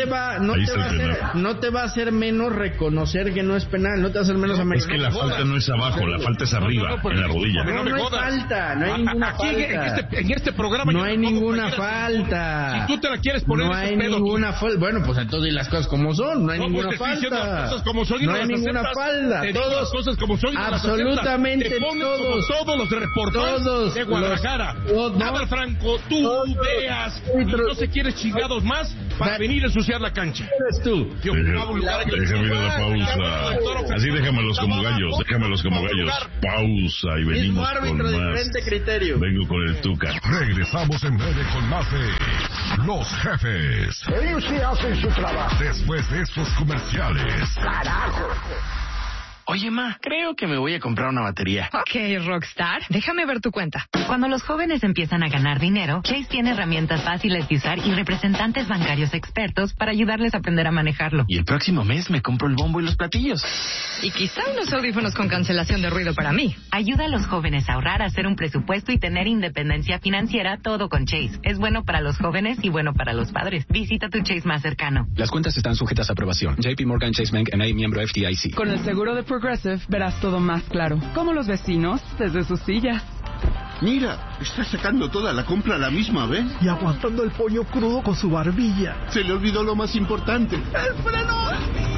No te va a hacer menos reconocer que no es penal. No te va a hacer menos Es que la falta no es abajo, la falta es arriba, en la rodilla. No hay falta. No hay ninguna falta. En este programa no hay ninguna falta. Si tú te la quieres poner, no hay ninguna falta. Bueno, pues entonces las cosas como son. No hay ninguna falta. No hay ninguna falta. Todas cosas como son. Absolutamente todos los reporteros de Guadalajara. Nada, Franco, tú veas. No se quieres chingados más para venir a ensuciar la cancha. Eres tú. Déjame ir a la pausa. Así déjamelos como gallos. Pausa y venimos con más. Criterio. Vengo con el Tuca. Regresamos en breve con más de Los Jefes. Ellos sí hacen su trabajo. Después de estos comerciales. ¡Carajo! Oye, ma, creo que me voy a comprar una batería. Ok, Rockstar, déjame ver tu cuenta. Cuando los jóvenes empiezan a ganar dinero, Chase tiene herramientas fáciles de usar y representantes bancarios expertos para ayudarles a aprender a manejarlo. Y el próximo mes me compro el bombo y los platillos. Y quizá unos audífonos con cancelación de ruido para mí. Ayuda a los jóvenes a ahorrar, a hacer un presupuesto y tener independencia financiera, todo con Chase. Es bueno para los jóvenes y bueno para los padres. Visita tu Chase más cercano. Las cuentas están sujetas a aprobación. JP Morgan Chase Bank N.A. miembro FDIC. Con el seguro de Progressive verás todo más claro. Como los vecinos desde sus sillas. Mira, está sacando toda la compra a la misma vez. Y aguantando el pollo crudo con su barbilla. Se le olvidó lo más importante. ¡El freno!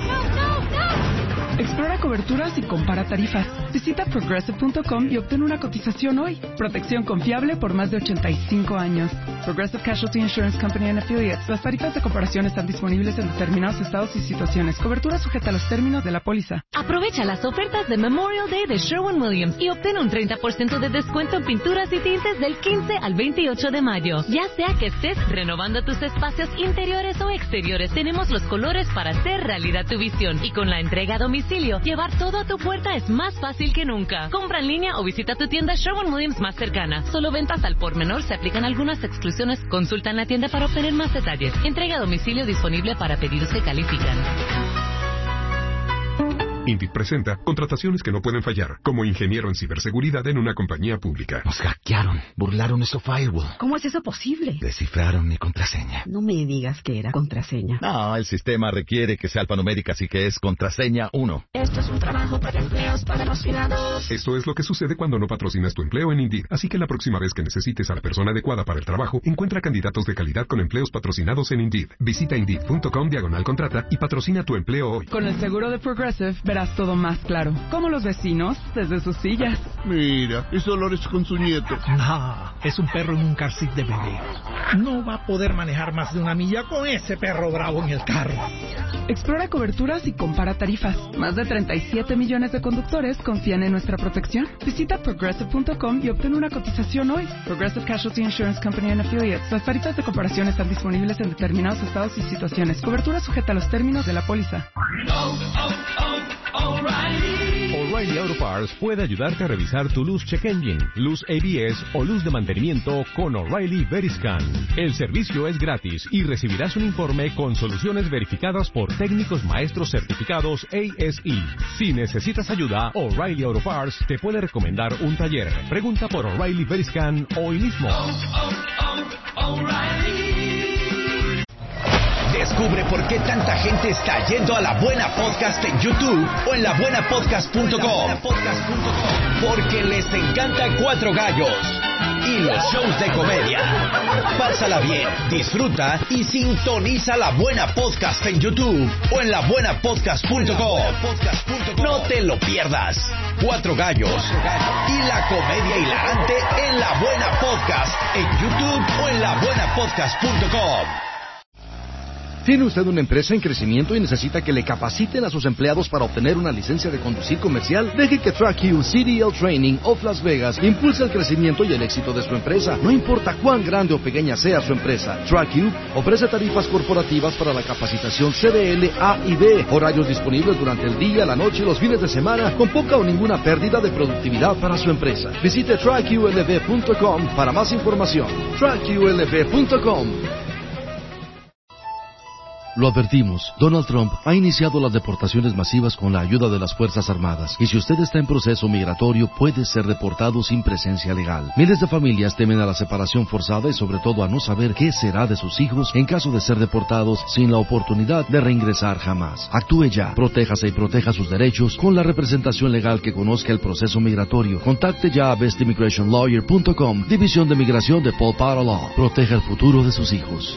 Explora coberturas y compara tarifas. Visita Progressive.com y obtén una cotización hoy. Protección confiable por más de 85 años. Progressive Casualty Insurance Company and Affiliates. Las tarifas de comparación están disponibles en determinados estados y situaciones. Cobertura sujeta a los términos de la póliza. Aprovecha las ofertas de Memorial Day de Sherwin-Williams y obtén un 30% de descuento en pinturas y tintes del 15 al 28 de mayo. Ya sea que estés renovando tus espacios interiores o exteriores, tenemos los colores para hacer realidad tu visión. Y con la entrega a domicilio, llevar todo a tu puerta es más fácil que nunca. Compra en línea o visita tu tienda Sherwin-Williams más cercana. Solo ventas al por menor, se aplican algunas exclusiones. Consulta en la tienda para obtener más detalles. Entrega a domicilio disponible para pedidos que califican. Indeed presenta contrataciones que no pueden fallar, como ingeniero en ciberseguridad en una compañía pública. Nos hackearon, burlaron nuestro firewall. ¿Cómo es eso posible? Descifraron mi contraseña. No me digas que era contraseña. No, el sistema requiere que sea alfanumérica, así que es contraseña 1. Esto es un trabajo para empleos patrocinados. Esto es lo que sucede cuando no patrocinas tu empleo en Indeed. Así que la próxima vez que necesites a la persona adecuada para el trabajo, encuentra candidatos de calidad con empleos patrocinados en Indeed. Visita Indeed.com/contrata y patrocina tu empleo hoy. Con el seguro de Progressive verás todo más claro. Como los vecinos desde sus sillas. Mira, es Dolores con su nieto. No, es un perro en un car seat de bebé. No va a poder manejar más de una milla con ese perro bravo en el carro. Explora coberturas y compara tarifas. Más de 37 millones de conductores confían en nuestra protección. Visita Progressive.com y obtén una cotización hoy. Progressive Casualty Insurance Company and Affiliates. Las tarifas de comparación están disponibles en determinados estados y situaciones. Cobertura sujeta a los términos de la póliza. O'Reilly Auto Parts puede ayudarte a revisar tu luz check engine, luz ABS o luz de mantenimiento con O'Reilly Veriscan. El servicio es gratis y recibirás un informe con soluciones verificadas por técnicos maestros certificados ASE. Si necesitas ayuda, O'Reilly Auto Parts te puede recomendar un taller. Pregunta por O'Reilly Veriscan hoy mismo. Descubre por qué tanta gente está yendo a La Buena Podcast en YouTube o en labuenapodcast.com. Porque les encanta Cuatro Gallos. y los shows de comedia. Pásala bien, disfruta y sintoniza La Buena Podcast en YouTube o en labuenapodcast.com. No te lo pierdas. 4 gallos y la comedia hilarante en La Buena Podcast en YouTube o en labuenapodcast.com. ¿Tiene usted una empresa en crecimiento y necesita que le capaciten a sus empleados para obtener una licencia de conducir comercial? Deje que TrackU CDL Training of Las Vegas impulse el crecimiento y el éxito de su empresa. No importa cuán grande o pequeña sea su empresa, TrackU ofrece tarifas corporativas para la capacitación CDL A y B, horarios disponibles durante el día, la noche y los fines de semana, con poca o ninguna pérdida de productividad para su empresa. Visite TrackULV.com para más información. TrackULV.com. Lo advertimos, Donald Trump ha iniciado las deportaciones masivas con la ayuda de las Fuerzas Armadas, y si usted está en proceso migratorio puede ser deportado sin presencia legal. Miles de familias temen a la separación forzada y sobre todo a no saber qué será de sus hijos en caso de ser deportados sin la oportunidad de reingresar jamás. Actúe ya, protéjase y proteja sus derechos con la representación legal que conozca el proceso migratorio. Contacte ya a bestimmigrationlawyer.com, División de Migración de Paul Potter Law. Proteja el futuro de sus hijos.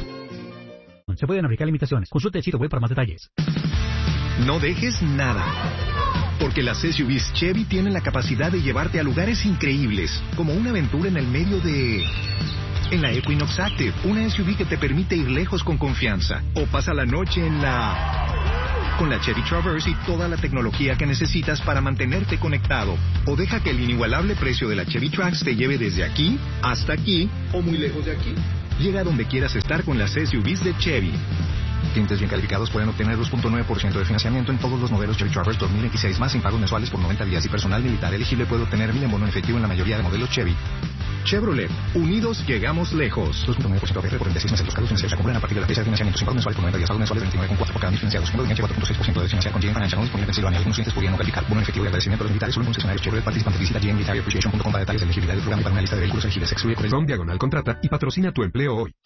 Se pueden aplicar limitaciones. Consulte el sitio web para más detalles. No dejes nada, porque las SUVs Chevy tienen la capacidad de llevarte a lugares increíbles, como una aventura en el medio de... En la Equinox Active, una SUV que te permite ir lejos con confianza. O pasa la noche en la... Con la Chevy Traverse y toda la tecnología que necesitas para mantenerte conectado. O deja que el inigualable precio de la Chevy Trax te lleve desde aquí hasta aquí o muy lejos de aquí. Llega a donde quieras estar con las SUVs de Chevy. Clientes bien calificados pueden obtener 2.9% de financiamiento en todos los modelos Chevy Traverse 2026 más sin pagos mensuales por 90 días y personal militar elegible puede obtener 1,000 en bono en efectivo en la mayoría de modelos Chevy. Chevrolet, unidos llegamos lejos. 2.9% APR por 26 meses. Los cargos financieros se acumulan a partir de la fecha de financiamiento sin pagos mensuales por 90 días. Pagos mensuales 29,4 por cada mil financiados. Fondo de enganche 4.6% de financiar con GM Financial. No disponible en Pensilvania. Algunos clientes podrían no calificar. Bono en efectivo y agradecimiento a los militares. Solo en concesionarios Chevrolet participantes. Visita gmmilitaryappreciation.com para detalles de elegibilidad del programa y para una lista de vehículos elegibles. Se excluye con el... Diagonal contrata y patrocina tu empleo hoy.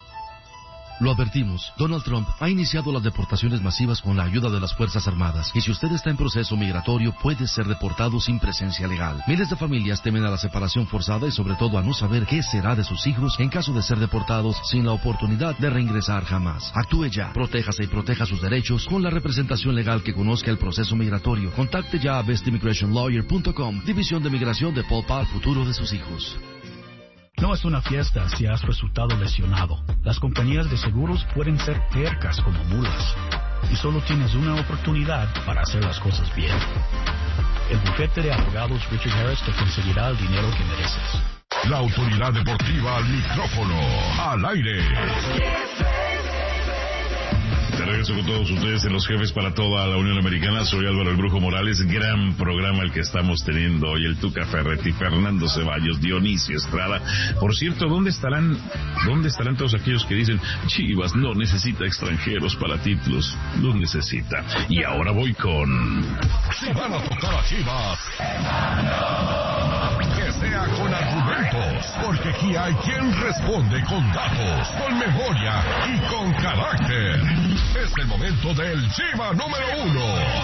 Lo advertimos, Donald Trump ha iniciado las deportaciones masivas con la ayuda de las Fuerzas Armadas, y si usted está en proceso migratorio puede ser deportado sin presencia legal. Miles de familias temen a la separación forzada y sobre todo a no saber qué será de sus hijos en caso de ser deportados sin la oportunidad de reingresar jamás. Actúe ya, protéjase y proteja sus derechos con la representación legal que conozca el proceso migratorio. Contacte ya a bestimmigrationlawyer.com, División de Migración de Paul Potter, futuro de sus hijos. No es una fiesta si has resultado lesionado. Las compañías de seguros pueden ser tercas como mulas. Y solo tienes una oportunidad para hacer las cosas bien. El bufete de abogados Richard Harris te conseguirá el dinero que mereces. La autoridad deportiva al micrófono, al aire. De regreso con todos ustedes en Los Jefes para toda la Unión Americana. Soy Álvaro el Brujo Morales. Gran programa el que estamos teniendo hoy. El Tuca Ferretti, Fernando Ceballos, Dionisio Estrada. Por cierto, ¿dónde estarán todos aquellos que dicen Chivas no necesita extranjeros para títulos? Los necesita. Y ahora voy con... Si van a tocar a Chivas, que sea con argumentos, porque aquí hay quien responde con datos, con memoria y con carácter. Es el momento del Chiva número 1.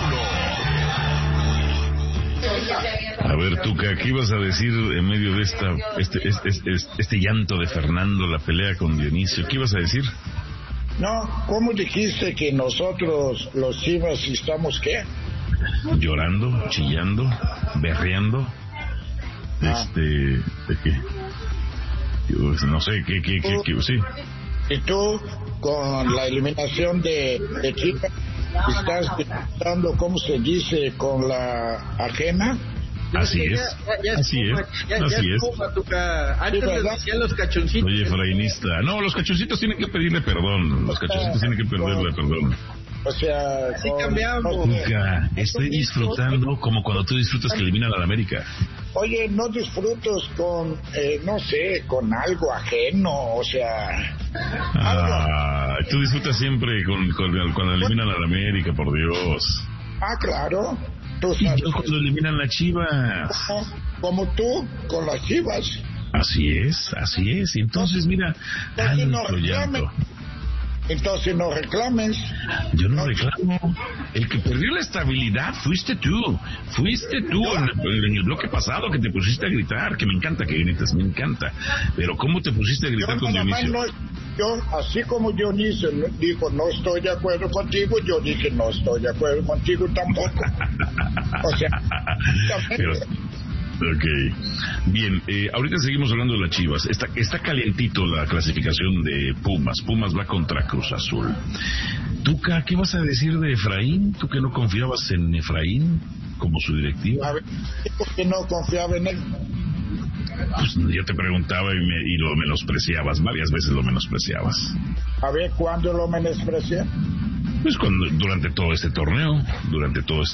A ver, Tuca, ¿qué ibas a decir en medio de este llanto de Fernando, la pelea con Dionisio? ¿Qué ibas a decir? No, ¿cómo dijiste que nosotros, los Chivas, estamos qué? Llorando, chillando, berreando. ¿De qué? Yo no sé, ¿qué? Sí. Y tú, con la eliminación de Chivas, estás dando, ¿cómo se dice?, con la ajena. Así es. Así es. Antes les decían los cachoncitos. Oye, frainista. No, los cachoncitos tienen que pedirle perdón. Los cachoncitos tienen que pedirle perdón. O sea, así cambiamos. Nunca estoy disfrutando como cuando tú disfrutas que eliminan a la América. Oye, no disfrutas con, no sé, con algo ajeno, o sea... Tú disfrutas siempre cuando eliminan a la América, por Dios. Claro. Y yo cuando eliminan las Chivas. Como tú, con las Chivas. Así es. Y entonces, mira, tanto llanto. Entonces no reclames. Yo no reclamo. El que perdió la estabilidad fuiste tú. En el bloque pasado que te pusiste a gritar, que me encanta que grites, me encanta. Pero ¿cómo te pusiste a gritar con Dionisio? Yo, así como Dionisio dijo no estoy de acuerdo contigo, yo dije no estoy de acuerdo contigo tampoco. O sea, pero, ok, bien, ahorita seguimos hablando de las Chivas. Está calientito la clasificación de Pumas. Pumas va contra Cruz Azul. Tuca, ¿qué vas a decir de Efraín? ¿Tú que no confiabas en Efraín como su directivo? A ver, ¿por qué no confiaba en él? Pues yo te preguntaba y lo menospreciabas, varias veces lo menospreciabas. A ver, ¿cuándo lo menosprecié? Pues durante todo este torneo. No,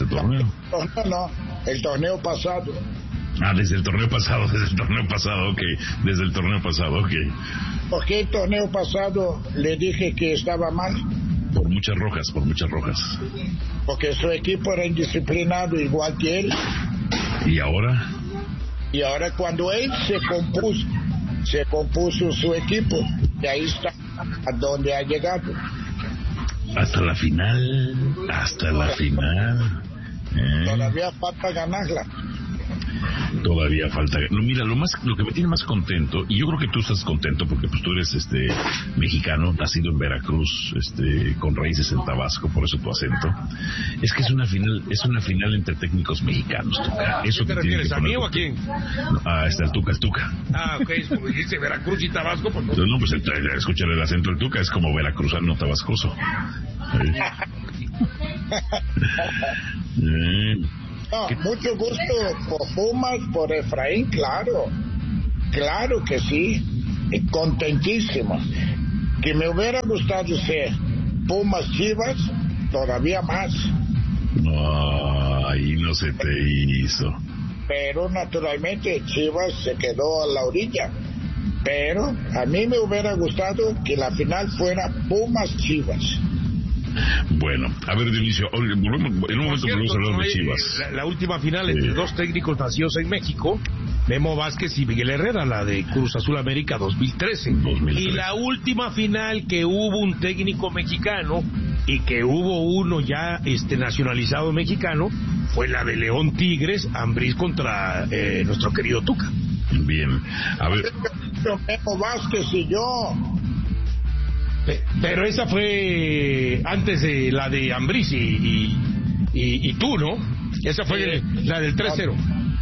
el torneo pasado. Desde el torneo pasado, ok. ¿Por qué el torneo pasado le dije que estaba mal? Por muchas rojas. Porque su equipo era indisciplinado igual que él. ¿Y ahora? Y ahora cuando él se compuso su equipo, y ahí está a donde ha llegado. Hasta la final. Todavía falta ganarla. Todavía falta. No, mira, lo que me tiene más contento, y yo creo que tú estás contento porque pues tú eres mexicano, nacido en Veracruz, con raíces en Tabasco, por eso tu acento. Es que es una final entre técnicos mexicanos, Tuca. Eso ¿Te refieres a mí o a quién? El Tuca. Ok, es como dice Veracruz y Tabasco, pues no. Pues escuchar el acento del Tuca es como veracruzano tabascoso. No, mucho gusto por Pumas, por Efraín, claro que sí, contentísimo. Que me hubiera gustado ser Pumas Chivas, todavía más. Ahí no se te hizo. Pero naturalmente Chivas se quedó a la orilla. Pero a mí me hubiera gustado que la final fuera Pumas Chivas. Bueno, a ver, Dionisio, en un momento volvemos a hablar de Chivas. La última final entre dos técnicos nacidos en México, Memo Vázquez y Miguel Herrera, la de Cruz Azul América 2013. Y la última final que hubo un técnico mexicano y que hubo uno ya nacionalizado mexicano fue la de León Tigres, Ambriz contra nuestro querido Tuca. Bien, a ver. Memo Vázquez y yo. Pero esa fue antes de la de Ambriz y tú, ¿no? Esa fue la del 3-0.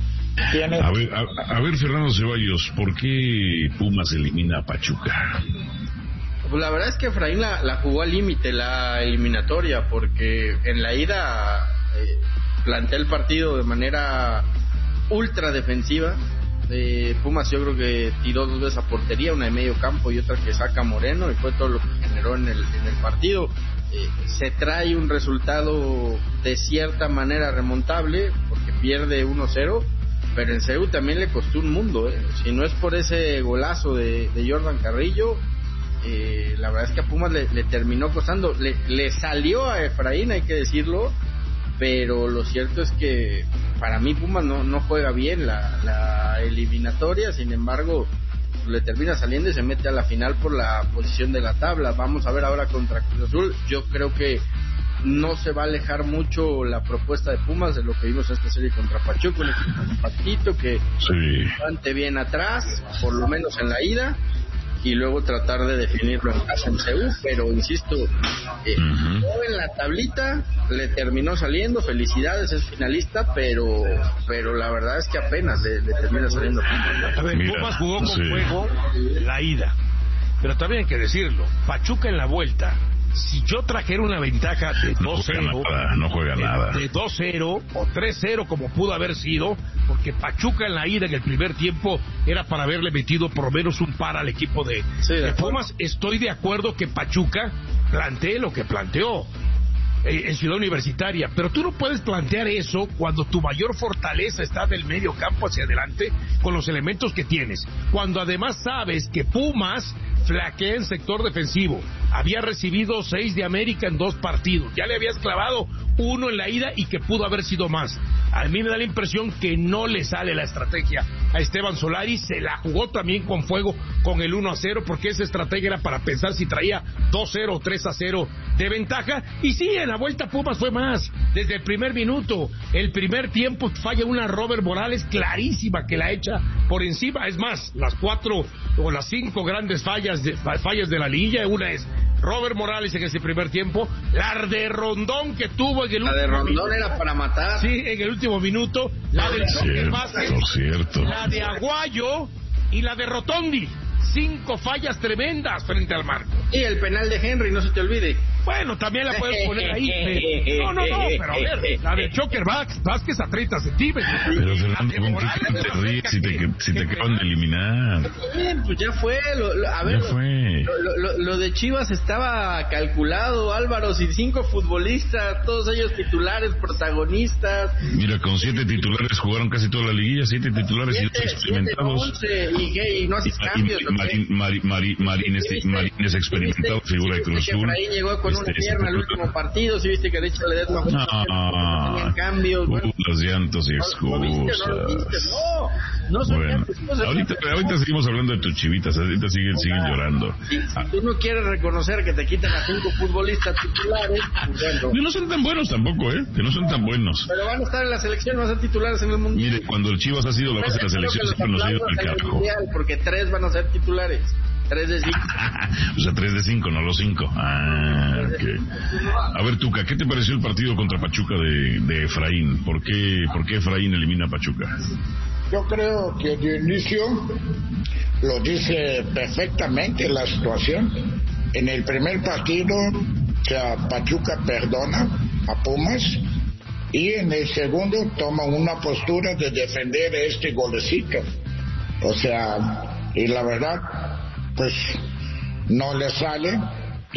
A ver, Fernando Ceballos, ¿por qué Pumas elimina a Pachuca? Pues la verdad es que Efraín la jugó al límite, la eliminatoria, porque en la ida plantea el partido de manera ultra defensiva. Pumas yo creo que tiró 2 veces a portería, una de medio campo y otra que saca Moreno, y fue todo lo que generó en el partido. Se trae un resultado de cierta manera remontable porque pierde 1-0, pero en Seúl también le costó un mundo, si no es por ese golazo de Jordan Carrillo, la verdad es que a Pumas le terminó costando, le salió a Efraín, hay que decirlo, pero lo cierto es que para mí Pumas no juega bien la eliminatoria, sin embargo le termina saliendo y se mete a la final por la posición de la tabla. Vamos a ver ahora contra Cruz Azul. Yo creo que no se va a alejar mucho la propuesta de Pumas de lo que vimos en esta serie contra Pachuca, un equipo compactito que bastante bien atrás, por lo menos en la ida, y luego tratar de definirlo en casa en Seúl, pero insisto, en la tablita le terminó saliendo, felicidades, es finalista, pero la verdad es que apenas le termina saliendo. A ver, Pumas jugó con fuego la ida, pero también hay que decirlo, Pachuca en la vuelta, si yo trajera una ventaja de 2-0, no juega nada. De 2-0 o 3-0 como pudo haber sido, porque Pachuca en la ida en el primer tiempo era para haberle metido por lo menos un par al equipo de Pumas. Estoy de acuerdo que Pachuca plantee lo que planteó en Ciudad Universitaria, pero tú no puedes plantear eso cuando tu mayor fortaleza está del medio campo hacia adelante con los elementos que tienes, cuando además sabes que Pumas flaquea en sector defensivo, había recibido 6 de América en 2 partidos, ya le habías clavado 1 en la ida y que pudo haber sido más. A mí me da la impresión que no le sale la estrategia a Esteban Solari. Se la jugó también con fuego con el 1-0, porque esa estrategia era para pensar si traía 2-0 o 3-0 de ventaja. Y sí, en la vuelta Pumas fue más. Desde el primer minuto, el primer tiempo, falla una Robert Morales clarísima que la echa por encima. Es más, las 4 o las 5 grandes fallas de la liguilla, una es Robert Morales en ese primer tiempo, la de Rondón que tuvo en el último de Rondón minuto. Era para matar. Sí, en el último minuto, la del Joker Vázquez, la de Aguayo y la de Rotondi. 5 fallas tremendas frente al marco. Y el penal de Henry, no se te olvide. Bueno, también la puedes poner ahí. No, pero a ver, la de Joker Vázquez a 30 centímetros. Pero Fernando, ¿con qué te ríes si te acaban de eliminar? Bien, pues ya fue. A ver, lo de Chivas estaba calculado, Álvaro, sin 5 futbolistas, todos ellos titulares, protagonistas. Mira, con 7 titulares jugaron casi toda la liguilla, 7 titulares y 8 experimentados. 11, y no haces cambios. Marín es experimentado, figura de Cruz Azul. Marín llegó con una pierna al último partido, si viste que de hecho le no tenían cambios. Los llantos y excusas. No son bueno, excusas. ahorita seguimos hablando de tus chivitas, ahorita siguen llorando. Si tú no quieres reconocer que te quitan a 5 futbolistas titulares, bueno. Y no son tan buenos tampoco, que no son tan buenos. Pero van a estar en la selección, van a ser titulares en el mundo. Mire, cuando el Chivas ha sido la base de la selección, siempre nos ha ido al carajo. Porque 3 van a ser titulares. 3 de 5. O sea, 3 de 5, no los 5. Okay. A ver, Tuca, ¿qué te pareció el partido contra Pachuca de Efraín? ¿Por qué Efraín elimina a Pachuca? Yo creo que de inicio lo dice perfectamente la situación. En el primer partido, Pachuca perdona a Pumas, y en el segundo toma una postura de defender este golecito. O sea, y la verdad, pues no le sale,